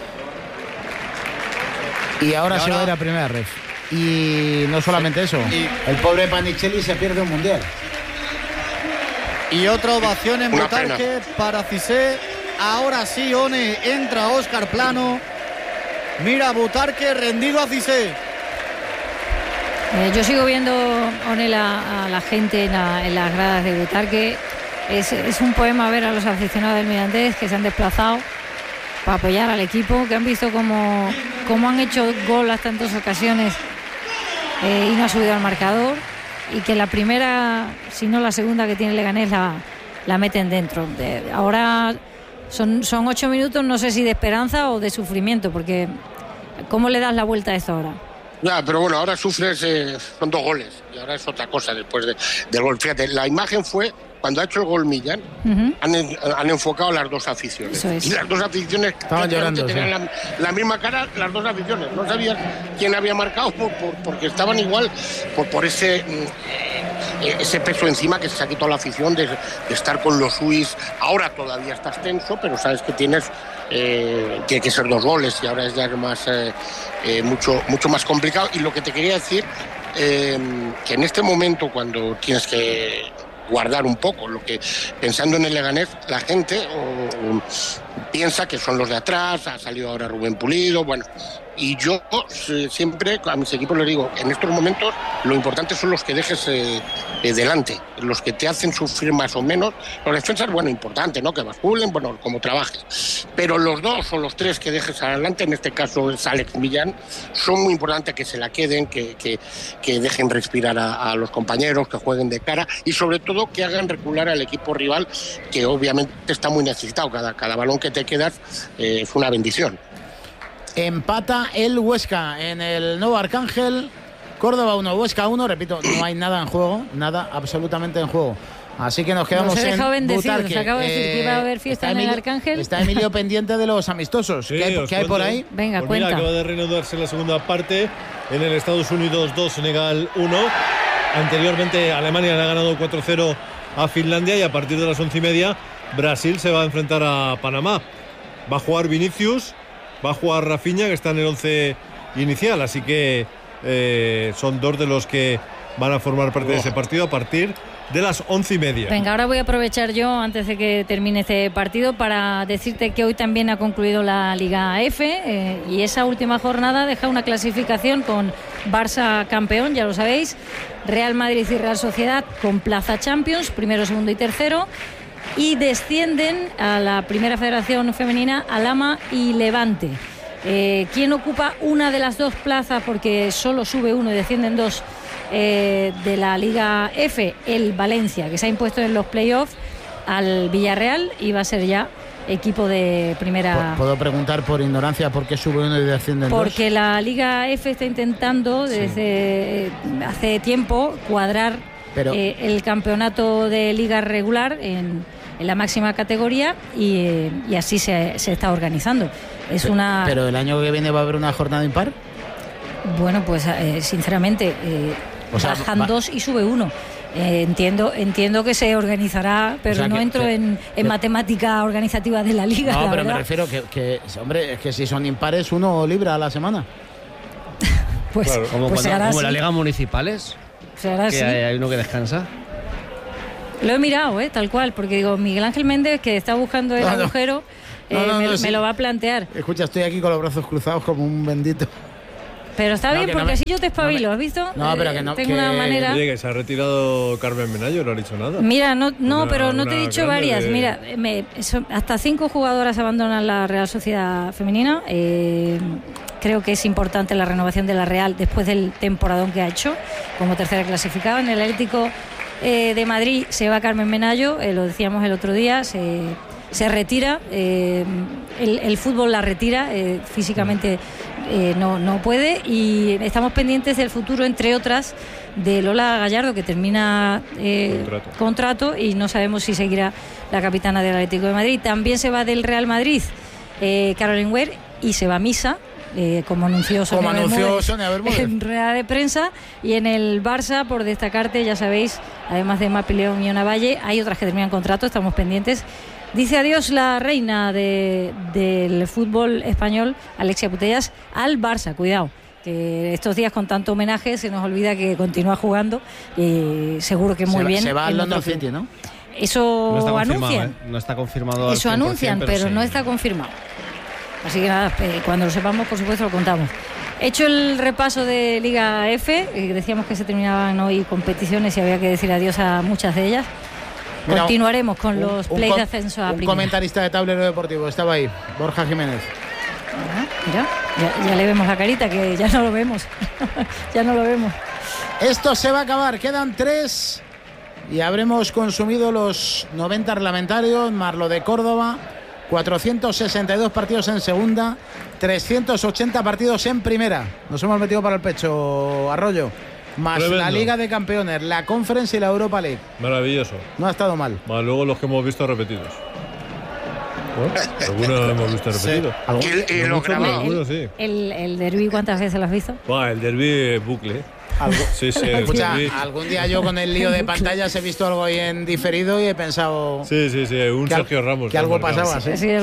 [SPEAKER 5] Y ahora se va a ir a primera ref. Y no solamente eso, el pobre Panichelli se pierde un mundial.
[SPEAKER 1] Y otra ovación en Butarque para Cissé. Ahora sí, One, entra Óscar Plano. Mira Butarque rendido a Cissé.
[SPEAKER 2] Yo sigo viendo, Onel, a la gente en las gradas de Butarque. Es un poema ver a los aficionados del Mirandés que se han desplazado para apoyar al equipo, que han visto cómo han hecho gol hasta en 2 ocasiones y no ha subido al marcador, y que la primera, si no la segunda que tiene Leganés, la meten dentro. Ahora son 8 minutos, no sé si de esperanza o de sufrimiento, porque ¿cómo le das la vuelta a esto ahora?
[SPEAKER 6] Ya, pero bueno, ahora sufres, son 2 goles y ahora es otra cosa después del gol. Fíjate, la imagen fue cuando ha hecho el gol Millán, han enfocado las 2 aficiones.
[SPEAKER 2] Es.
[SPEAKER 6] Y las 2 aficiones
[SPEAKER 5] estaban llorando,
[SPEAKER 6] tenían la misma cara, las 2 aficiones. No sabías quién había marcado porque estaban igual por ese peso encima que se ha quitado la afición de estar con los Suis. Ahora todavía estás tenso, pero sabes que tienes tiene que ser 2 goles y ahora es ya más mucho más complicado. Y lo que te quería decir, que en este momento, cuando tienes que guardar un poco, lo que pensando en el Leganés, la gente piensa que son los de atrás, ha salido ahora Rubén Pulido, bueno, y yo siempre a mis equipos les digo, en estos momentos lo importante son los que dejes delante, los que te hacen sufrir más o menos. Los defensas, bueno, importante, ¿no? Que basculen, bueno, como trabajes, pero los 2 o los 3 que dejes adelante, en este caso es Alex Millán, son muy importantes que se la queden, que dejen respirar a los compañeros, que jueguen de cara y sobre todo que hagan recular al equipo rival, que obviamente está muy necesitado. Cada balón que te quedas es una bendición.
[SPEAKER 5] Empata el Huesca en el Nuevo Arcángel. Córdoba 1, Huesca 1. Repito, no hay nada en juego, nada absolutamente en juego. Así que nos quedamos en Butarque.
[SPEAKER 2] Se acaba de decir que iba a haber fiesta en el Arcángel.
[SPEAKER 5] Está Emilio pendiente de los amistosos.
[SPEAKER 3] Sí,
[SPEAKER 5] ¿Qué hay por ahí?
[SPEAKER 2] Venga,
[SPEAKER 3] pues
[SPEAKER 2] cuenta.
[SPEAKER 3] Mira, acaba de reanudarse la segunda parte en el Estados Unidos 2, Senegal 1. Anteriormente Alemania le ha ganado 4-0 a Finlandia y a partir de las 11:30 Brasil se va a enfrentar a Panamá. Va a jugar Vinicius, va a jugar Rafinha, que está en el 11 inicial, así que son 2 de los que van a formar parte de ese partido a partir de las 11:30.
[SPEAKER 2] Venga, ahora voy a aprovechar yo, antes de que termine este partido, para decirte que hoy también ha concluido la Liga F, y esa última jornada deja una clasificación con Barça campeón, ya lo sabéis, Real Madrid y Real Sociedad con plaza Champions, primero, segundo y tercero, y descienden a la primera federación femenina Alhama y Levante. ¿Quién ocupa una de las dos plazas? Porque solo sube uno y descienden dos de la Liga F, el Valencia, que se ha impuesto en los playoffs al Villarreal y va a ser ya equipo de primera.
[SPEAKER 5] ¿Puedo preguntar por ignorancia por qué sube uno y descienden dos?
[SPEAKER 2] Porque la Liga F está intentando desde hace tiempo cuadrar el campeonato de liga regular en la máxima categoría y así se está organizando.
[SPEAKER 5] Pero el año que viene va a haber una jornada impar.
[SPEAKER 2] Bueno, pues sinceramente bajan dos y sube uno. Entiendo que se organizará, pero no entro en matemática organizativa de la liga.
[SPEAKER 5] No, pero
[SPEAKER 2] verdad.
[SPEAKER 5] me refiero que hombre, es que si son impares uno libra a la semana.
[SPEAKER 2] Pues,
[SPEAKER 4] claro. Como la liga municipales, que hay uno que descansa.
[SPEAKER 2] Lo he mirado, tal cual, porque digo, Miguel Ángel Méndez, que está buscando el agujero, me lo va a plantear.
[SPEAKER 5] Escucha, estoy aquí con los brazos cruzados como un bendito.
[SPEAKER 2] Pero está bien, porque así yo te espabilo, ¿has visto?
[SPEAKER 5] No, pero que no.
[SPEAKER 2] Tengo una manera.
[SPEAKER 3] Oye, que se ha retirado Carmen Menayo, no ha dicho nada.
[SPEAKER 2] Mira, pero no te he dicho varias. Mira, hasta 5 jugadoras abandonan la Real Sociedad Femenina. Creo que es importante la renovación de la Real después del temporadón que ha hecho como tercera clasificada. En el Atlético de Madrid se va Carmen Menayo, lo decíamos el otro día, se retira, el fútbol la retira, físicamente no puede, y estamos pendientes del futuro, entre otras, de Lola Gallardo, que termina contrato y no sabemos si seguirá la capitana del Atlético de Madrid. También se va del Real Madrid Caroline Weir y se va a Misa, como anunció Sonia Bermúdez en rueda de prensa. Y en el Barça, por destacarte, ya sabéis, además de Mapi León y Ona Valle, hay otras que terminan contrato, estamos pendientes. Dice adiós la reina del fútbol español, Alexia Putellas, al Barça. Cuidado, que estos días con tanto homenaje se nos olvida que continúa jugando y seguro que muy bien.
[SPEAKER 5] Se va al London City, ¿no?
[SPEAKER 2] Eso
[SPEAKER 4] no
[SPEAKER 2] anuncian.
[SPEAKER 4] No está confirmado.
[SPEAKER 2] Eso anuncian, pero no está confirmado. Así que nada, cuando lo sepamos, por supuesto, lo contamos. Hecho el repaso de Liga F, decíamos que se terminaban hoy competiciones y había que decir adiós a muchas de ellas. Mira, continuaremos con los plays de ascenso a primera.
[SPEAKER 5] Un comentarista de Tablero Deportivo estaba ahí, Borja Jiménez.
[SPEAKER 2] Mira, ya le vemos la carita, que ya no lo vemos. Ya no lo vemos.
[SPEAKER 5] Esto se va a acabar, quedan 3 y habremos consumido los 90 reglamentarios, más lo de Córdoba, 462 partidos en segunda, 380 partidos en primera. Nos hemos metido para el pecho, Arroyo. Más tremendo. La Liga de Campeones, la Conference y la Europa League.
[SPEAKER 3] Maravilloso.
[SPEAKER 5] No ha estado mal.
[SPEAKER 3] Más luego los que hemos visto repetidos. Algunos hemos visto repetidos.
[SPEAKER 2] Sí. El derbi, ¿cuántas veces lo has visto?
[SPEAKER 3] El derbi bucle. Sí.
[SPEAKER 5] Escucha, algún día yo con el lío de pantallas he visto algo ahí en diferido y he pensado.
[SPEAKER 3] Sí. Un Sergio Ramos.
[SPEAKER 5] Que algo pasaba.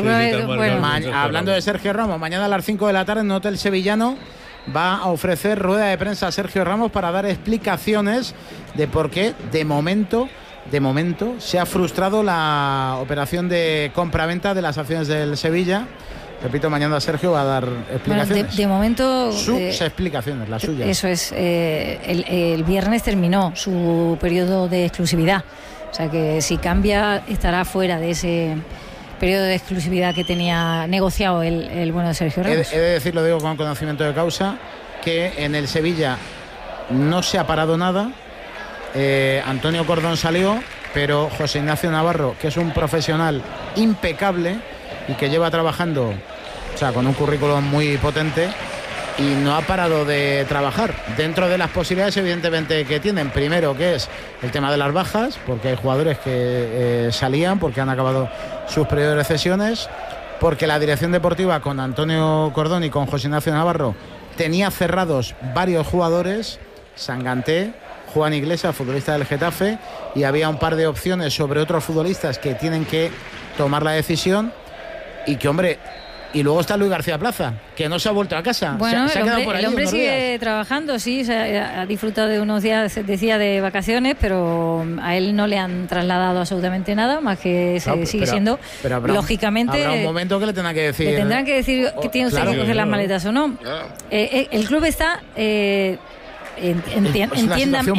[SPEAKER 5] Hablando de Sergio Ramos, mañana a las 5 de la tarde en Hotel Sevillano va a ofrecer rueda de prensa a Sergio Ramos para dar explicaciones de por qué de momento se ha frustrado la operación de compraventa de las acciones del Sevilla. Repito, mañana Sergio va a dar explicaciones.
[SPEAKER 2] Bueno, de momento
[SPEAKER 5] sus explicaciones, las suyas.
[SPEAKER 2] Eso es. El viernes terminó su periodo de exclusividad. O sea que si cambia estará fuera de ese periodo de exclusividad que tenía negociado el bueno de Sergio Ramos.
[SPEAKER 5] He de decir, lo digo con conocimiento de causa, que en el Sevilla no se ha parado nada. Antonio Cordón salió, pero José Ignacio Navarro, que es un profesional impecable y que lleva trabajando, con un currículum muy potente, y no ha parado de trabajar dentro de las posibilidades evidentemente que tienen. Primero, que es el tema de las bajas, porque hay jugadores que salían porque han acabado sus periodos de cesiones, porque la dirección deportiva con Antonio Cordón y con José Ignacio Navarro tenía cerrados varios jugadores, Sanganté, Juan Iglesias, futbolista del Getafe, y había un par de opciones sobre otros futbolistas que tienen que tomar la decisión. Y que, hombre, y luego está Luis García Plaza, que no se ha vuelto a casa.
[SPEAKER 2] Bueno,
[SPEAKER 5] se ha quedado por allí,
[SPEAKER 2] el hombre sigue trabajando, sí, ha disfrutado de unos días, decía, de vacaciones, pero a él no le han trasladado absolutamente nada, más que sigue siendo, lógicamente.
[SPEAKER 5] Habrá un momento que le tendrán que decir.
[SPEAKER 2] Le tendrán que decir que tiene usted que coger las maletas o no. El club está.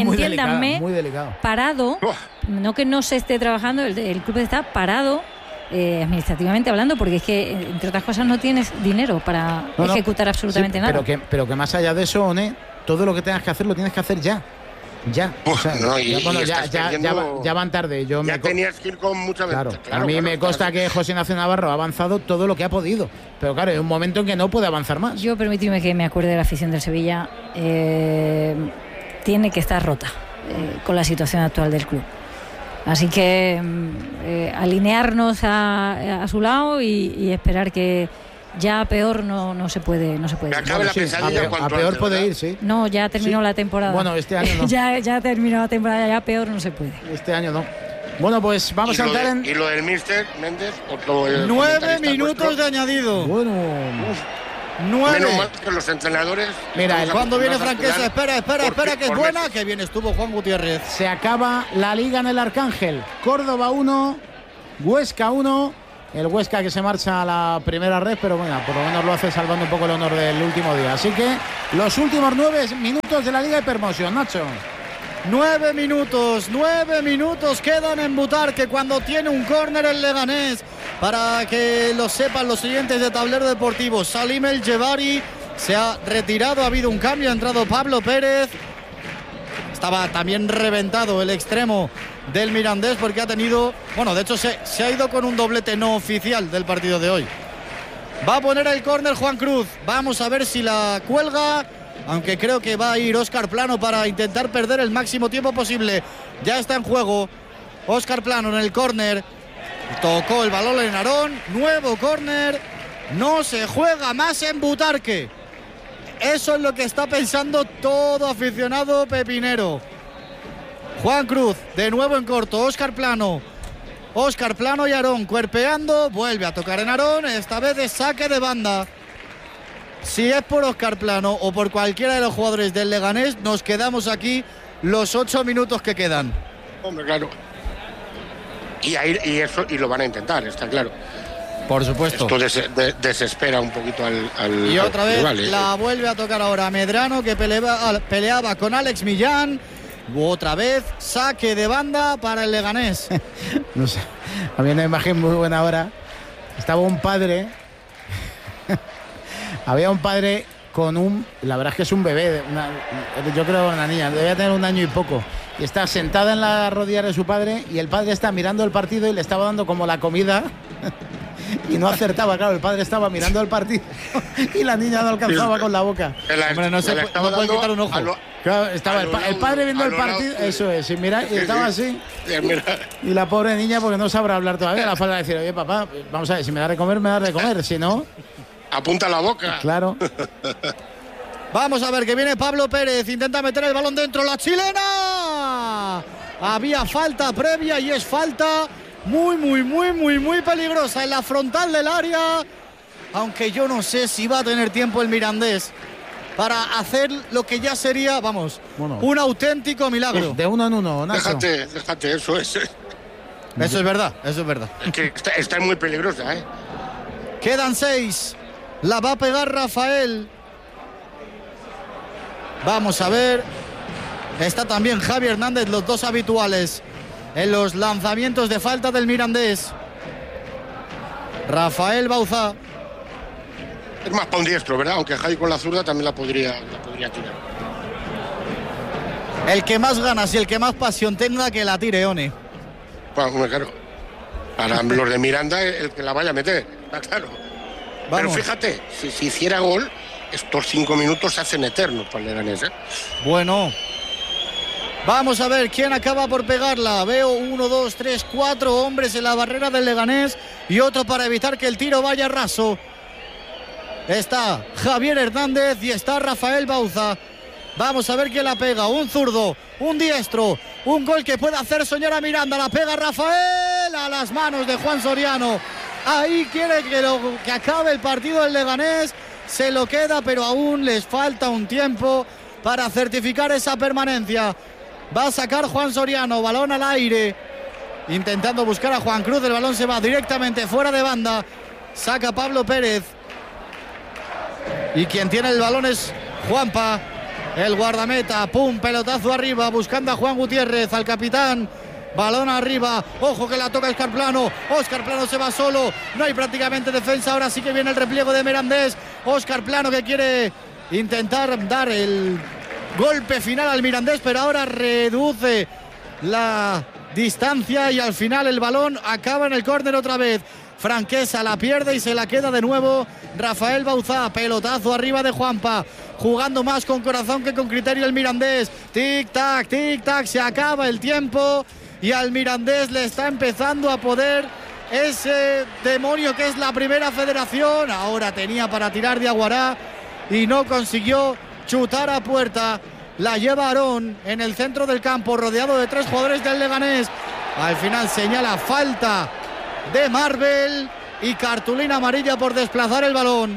[SPEAKER 2] Entiéndanme,
[SPEAKER 5] muy delicado.
[SPEAKER 2] Parado, no que no se esté trabajando, el club está parado administrativamente hablando, porque es que, entre otras cosas, no tienes dinero para ejecutar absolutamente nada.
[SPEAKER 5] Pero que más allá de eso, One, todo lo que tengas que hacer lo tienes que hacer ya. Ya, o sea, ya van tarde.
[SPEAKER 6] Tenías que ir con mucha ventaja.
[SPEAKER 5] Claro, a mí me consta que José Ignacio Navarro ha avanzado todo lo que ha podido, pero claro, hay un momento en que no puede avanzar más.
[SPEAKER 2] Yo permíteme que me acuerde de la afición del Sevilla, tiene que estar rota con la situación actual del club. Así que alinearnos a su lado y esperar que ya a peor no se puede.
[SPEAKER 5] A peor puede ir, sí.
[SPEAKER 2] No, ya terminó la temporada.
[SPEAKER 5] Bueno, este año no.
[SPEAKER 2] ya terminó la temporada, ya peor no se puede.
[SPEAKER 5] Este año no. Bueno, pues vamos a entrar en...
[SPEAKER 6] Y lo del Míster Méndez,
[SPEAKER 1] 9 minutos de añadido.
[SPEAKER 5] Bueno.
[SPEAKER 1] 9.
[SPEAKER 6] Menos mal que los entrenadores...
[SPEAKER 1] Mira, cuando viene Franquesa, espera, que es buena, que bien estuvo Juan Gutiérrez.
[SPEAKER 5] Se acaba la Liga en el Arcángel. Córdoba 1, Huesca 1. El Huesca que se marcha a la primera red, pero bueno, por lo menos lo hace salvando un poco el honor del último día. Así que los últimos 9 minutos de la Liga de Hypermotion, Nacho.
[SPEAKER 1] 9 minutos quedan en Butarque cuando tiene un córner el Leganés. Para que lo sepan los siguientes de Tablero Deportivo, Salim El Jebari se ha retirado, ha habido un cambio, ha entrado Pablo Pérez. Estaba también reventado el extremo del Mirandés porque ha tenido... Bueno, de hecho se ha ido con un doblete no oficial del partido de hoy. Va a poner el córner Juan Cruz. Vamos a ver si la cuelga, aunque creo que va a ir Óscar Plano para intentar perder el máximo tiempo posible. Ya está en juego Óscar Plano en el córner. Tocó el balón en Narón. Nuevo córner. No se juega más en Butarque. Eso es lo que está pensando todo aficionado pepinero. Juan Cruz, de nuevo en corto, Óscar Plano y Aarón cuerpeando, vuelve a tocar en Aarón, esta vez de saque de banda. Si es por Óscar Plano o por cualquiera de los jugadores del Leganés, nos quedamos aquí los 8 minutos que quedan.
[SPEAKER 6] Hombre, claro. Y lo van a intentar, está claro.
[SPEAKER 1] Por supuesto.
[SPEAKER 6] Esto desespera un poquito al
[SPEAKER 1] y otra vez
[SPEAKER 6] rival,
[SPEAKER 1] la vuelve a tocar ahora Medrano, que peleaba con Alex Millán. Otra vez saque de banda para el Leganés.
[SPEAKER 5] No sé, había una imagen muy buena ahora. Estaba un padre. Había un padre con la verdad es que es un bebé, yo creo una niña, debía tener 1 año y poco. Y está sentada en la rodilla de su padre y el padre está mirando el partido y le estaba dando como la comida. Y no acertaba, claro, el padre estaba mirando el partido y la niña no alcanzaba con la boca.
[SPEAKER 1] Hombre, no puede quitar un ojo.
[SPEAKER 5] Claro, estaba el padre viendo el partido, eso es, sin mirar, y estaba así. Y la pobre niña, porque no sabrá hablar todavía, la falta de decir, oye papá, vamos a ver, si me da de comer, me da de comer, si no...
[SPEAKER 6] Apunta la boca.
[SPEAKER 5] Claro.
[SPEAKER 1] Vamos a ver que viene Pablo Pérez, intenta meter el balón dentro, la chilena. Había falta previa y es falta muy peligrosa en la frontal del área, aunque yo no sé si va a tener tiempo el Mirandés para hacer lo que ya sería, un auténtico milagro.
[SPEAKER 5] De 1 en 1, Nacho.
[SPEAKER 6] Déjate, eso es.
[SPEAKER 1] Eso es verdad. Es
[SPEAKER 6] que está muy peligrosa,
[SPEAKER 1] Quedan 6. La va a pegar Rafael. Vamos a ver. Está también Javi Hernández, los dos habituales en los lanzamientos de falta del Mirandés. Rafael Bauzá.
[SPEAKER 6] Es más para un diestro, ¿verdad? Aunque Javi con la zurda también la podría tirar.
[SPEAKER 1] El que más ganas y el que más pasión tenga, que la tire, One.
[SPEAKER 6] Bueno, claro. Para los de Miranda, el que la vaya a meter, está claro. Vamos. Pero fíjate, si hiciera gol, estos 5 minutos se hacen eternos para el Leganés,
[SPEAKER 1] Bueno. Vamos a ver quién acaba por pegarla. Veo 1, 2, 3, 4 hombres en la barrera del Leganés y otro para evitar que el tiro vaya raso. Está Javier Hernández y está Rafael Bauzá. Vamos a ver quién la pega. Un zurdo, un diestro, un gol que puede hacer soñar a Miranda. La pega Rafael a las manos de Juan Soriano. Ahí quiere que acabe el partido el Leganés. Se lo queda, pero aún les falta un tiempo para certificar esa permanencia. Va a sacar Juan Soriano, balón al aire, intentando buscar a Juan Cruz. El balón se va directamente fuera de banda. Saca Pablo Pérez. Y quien tiene el balón es Juanpa, el guardameta. Pum, pelotazo arriba, buscando a Juan Gutiérrez, al capitán balón arriba, ojo que la toca Óscar Plano se va solo, no hay prácticamente defensa, ahora sí que viene el repliego de Mirandés, Óscar Plano que quiere intentar dar el golpe final al Mirandés, pero ahora reduce la distancia y al final el balón acaba en el córner otra vez. Franquesa la pierde y se la queda de nuevo Rafael Bauzá. Pelotazo arriba de Juanpa, jugando más con corazón que con criterio el Mirandés. Tic-tac, se acaba el tiempo y al Mirandés le está empezando a poder ese demonio que es la Primera Federación. Ahora tenía para tirar de Aguará y no consiguió chutar a puerta. La lleva Aarón en el centro del campo, rodeado de 3 jugadores del Leganés. Al final señala falta de Marvel y cartulina amarilla por desplazar el balón.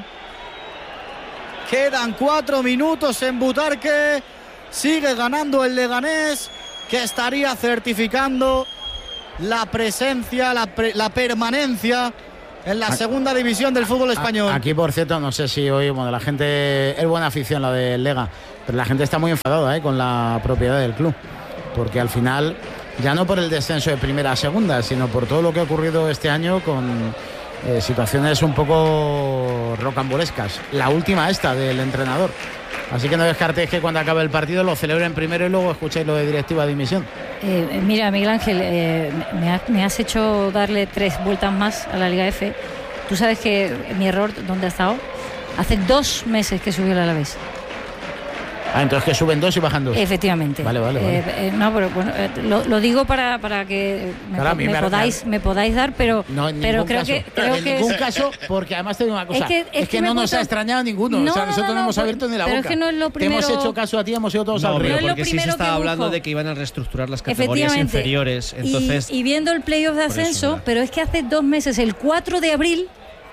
[SPEAKER 1] Quedan 4 minutos en Butarque. Sigue ganando el Leganés, que estaría certificando la presencia, la permanencia en la segunda división del fútbol español.
[SPEAKER 5] Aquí, por cierto, no sé si hoy, la gente, es buena afición la del Lega, pero la gente está muy enfadada con la propiedad del club, porque al final, ya no por el descenso de primera a segunda, sino por todo lo que ha ocurrido este año con situaciones un poco rocambolescas. La última esta del entrenador. Así que no descartéis que cuando acabe el partido lo celebren primero y luego escuchéis lo de directiva de dimisión.
[SPEAKER 2] Mira, Miguel Ángel, me has hecho darle 3 vueltas más a la Liga F. Tú sabes que mi error, ¿dónde ha estado? Hace 2 meses que subió el Alavés.
[SPEAKER 5] Entonces que suben 2 y bajan 2.
[SPEAKER 2] Efectivamente.
[SPEAKER 5] Vale.
[SPEAKER 2] No, pero bueno, lo digo para que me podáis dar, pero creo que
[SPEAKER 5] en ningún caso, porque además te digo una cosa, es que no nos ha extrañado ninguno. Nosotros no hemos abierto ni la boca.
[SPEAKER 2] Es que no es lo primero.
[SPEAKER 5] Te hemos hecho caso a ti, hemos ido todos al río.
[SPEAKER 4] Porque sí se estaba hablando de que iban a reestructurar las categorías inferiores. Entonces,
[SPEAKER 2] y viendo el playoff de ascenso, pero es que hace 2 meses, el 4 de abril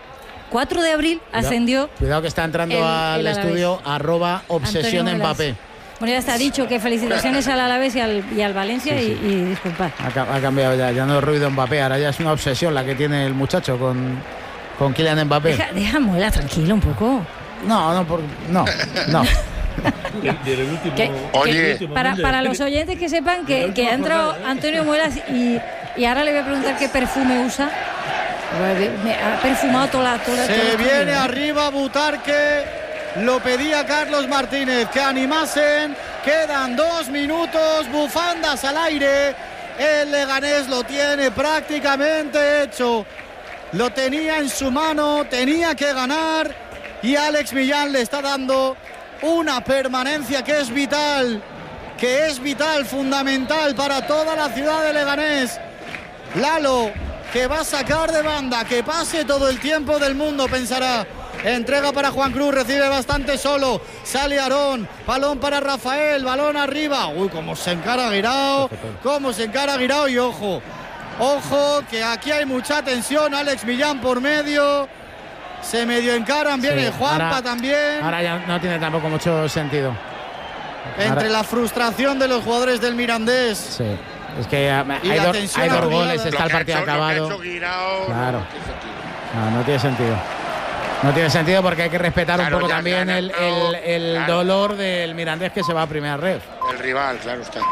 [SPEAKER 2] ascendió.
[SPEAKER 5] Cuidado que está entrando al estudio @obsesión Mbappé.
[SPEAKER 2] Bueno, ya está dicho que felicitaciones al Alavés y al Valencia. Sí. y disculpad.
[SPEAKER 5] Ha cambiado ya no es ruido Mbappé, ahora ya es una obsesión la que tiene el muchacho con Kylian Mbappé.
[SPEAKER 2] Deja Muela tranquilo un poco.
[SPEAKER 5] No.
[SPEAKER 6] Oye,
[SPEAKER 2] para los oyentes que sepan que ha entrado Antonio Muelas y ahora le voy a preguntar qué perfume usa. Me ha perfumado toda
[SPEAKER 1] Se viene arriba Butarque. Lo pedía Carlos Martínez, que animasen. Quedan 2 minutos, bufandas al aire. El Leganés lo tiene prácticamente hecho. Lo tenía en su mano, tenía que ganar. Y Alex Millán le está dando una permanencia que es vital, fundamental para toda la ciudad de Leganés. Lalo, que va a sacar de banda, que pase todo el tiempo del mundo, pensará. Entrega para Juan Cruz, recibe bastante solo. Sale Aarón, balón para Rafael, balón arriba. Uy, cómo se encara Guirao, y ojo, que aquí hay mucha tensión. Alex Millán por medio. Se medio encaran, viene Juanpa también.
[SPEAKER 5] Ahora ya no tiene tampoco mucho sentido.
[SPEAKER 1] Entre la frustración de los jugadores del Mirandés.
[SPEAKER 5] Sí. Es que hay 2 goles, está el partido acabado. Claro. No tiene sentido. No tiene sentido porque hay que respetar un poco también el dolor del Mirandés, que se va a primera red.
[SPEAKER 6] El rival, claro está.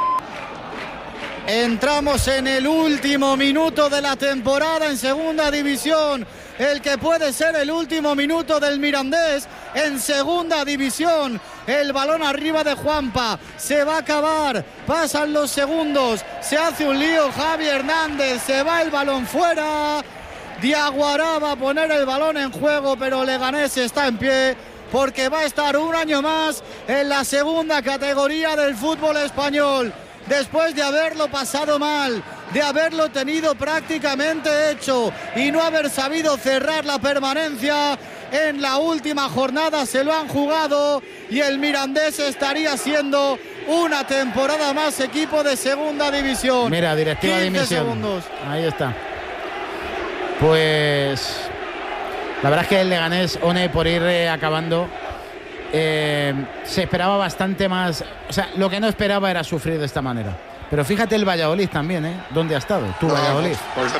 [SPEAKER 1] Entramos en el último minuto de la temporada en segunda división. El que puede ser el último minuto del Mirandés en segunda división. El balón arriba de Juanpa. Se va a acabar. Pasan los segundos. Se hace un lío Javi Hernández. Se va el balón fuera. Diaguará va a poner el balón en juego, pero Leganés está en pie porque va a estar un año más en la segunda categoría del fútbol español. Después de haberlo pasado mal, de haberlo tenido prácticamente hecho y no haber sabido cerrar la permanencia, en la última jornada se lo han jugado y el Mirandés estaría siendo una temporada más equipo de segunda división.
[SPEAKER 5] Mira, directiva de dimisión.
[SPEAKER 1] Segundos.
[SPEAKER 5] Ahí está. Pues la verdad es que el Leganés, One, por ir acabando, se esperaba bastante más. O sea, lo que no esperaba era sufrir de esta manera. Pero fíjate el Valladolid también, ¿dónde ha estado? Tú, Valladolid.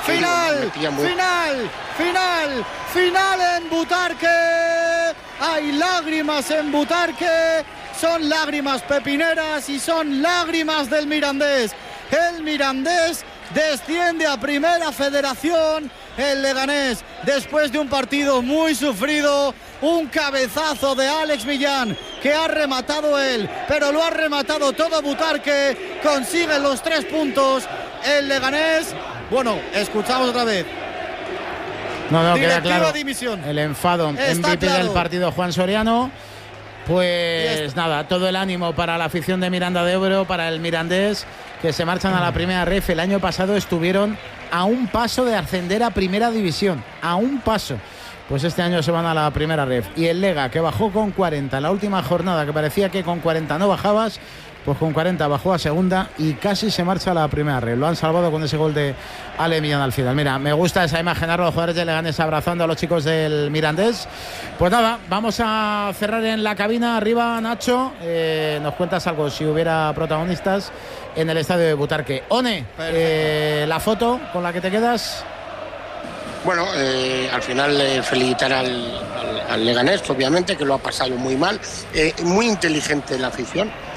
[SPEAKER 1] Final en Butarque. Hay lágrimas en Butarque. Son lágrimas pepineras y son lágrimas del Mirandés. El Mirandés desciende a Primera Federación el Leganés después de un partido muy sufrido. Un cabezazo de Alex Millán que ha rematado él, pero lo ha rematado todo Butarque. Consigue los 3 puntos el Leganés. Bueno, escuchamos otra vez.
[SPEAKER 5] No, queda claro el enfado. MVP claro del partido, Juan Soriano. Pues nada, todo el ánimo para la afición de Miranda de Ebro, para el Mirandés, que se marchan a la primera ref. El año pasado estuvieron a un paso de ascender a Primera División, a un paso. Pues este año se van a la primera ref. Y el Lega, que bajó con 40 en la última jornada, que parecía que con 40 no bajabas, pues con 40 bajó a segunda y casi se marcha a la primera ref. Lo han salvado con ese gol de Ale Millán al final. Mira, me gusta esa imagen, a los jugadores de Leganés abrazando a los chicos del Mirandés. Pues nada, vamos a cerrar en la cabina. Arriba, Nacho, nos cuentas algo si hubiera protagonistas en el estadio de Butarque. One, la foto con la que te quedas.
[SPEAKER 6] Bueno, al final felicitar al Leganés, obviamente, que lo ha pasado muy mal. Muy inteligente la afición.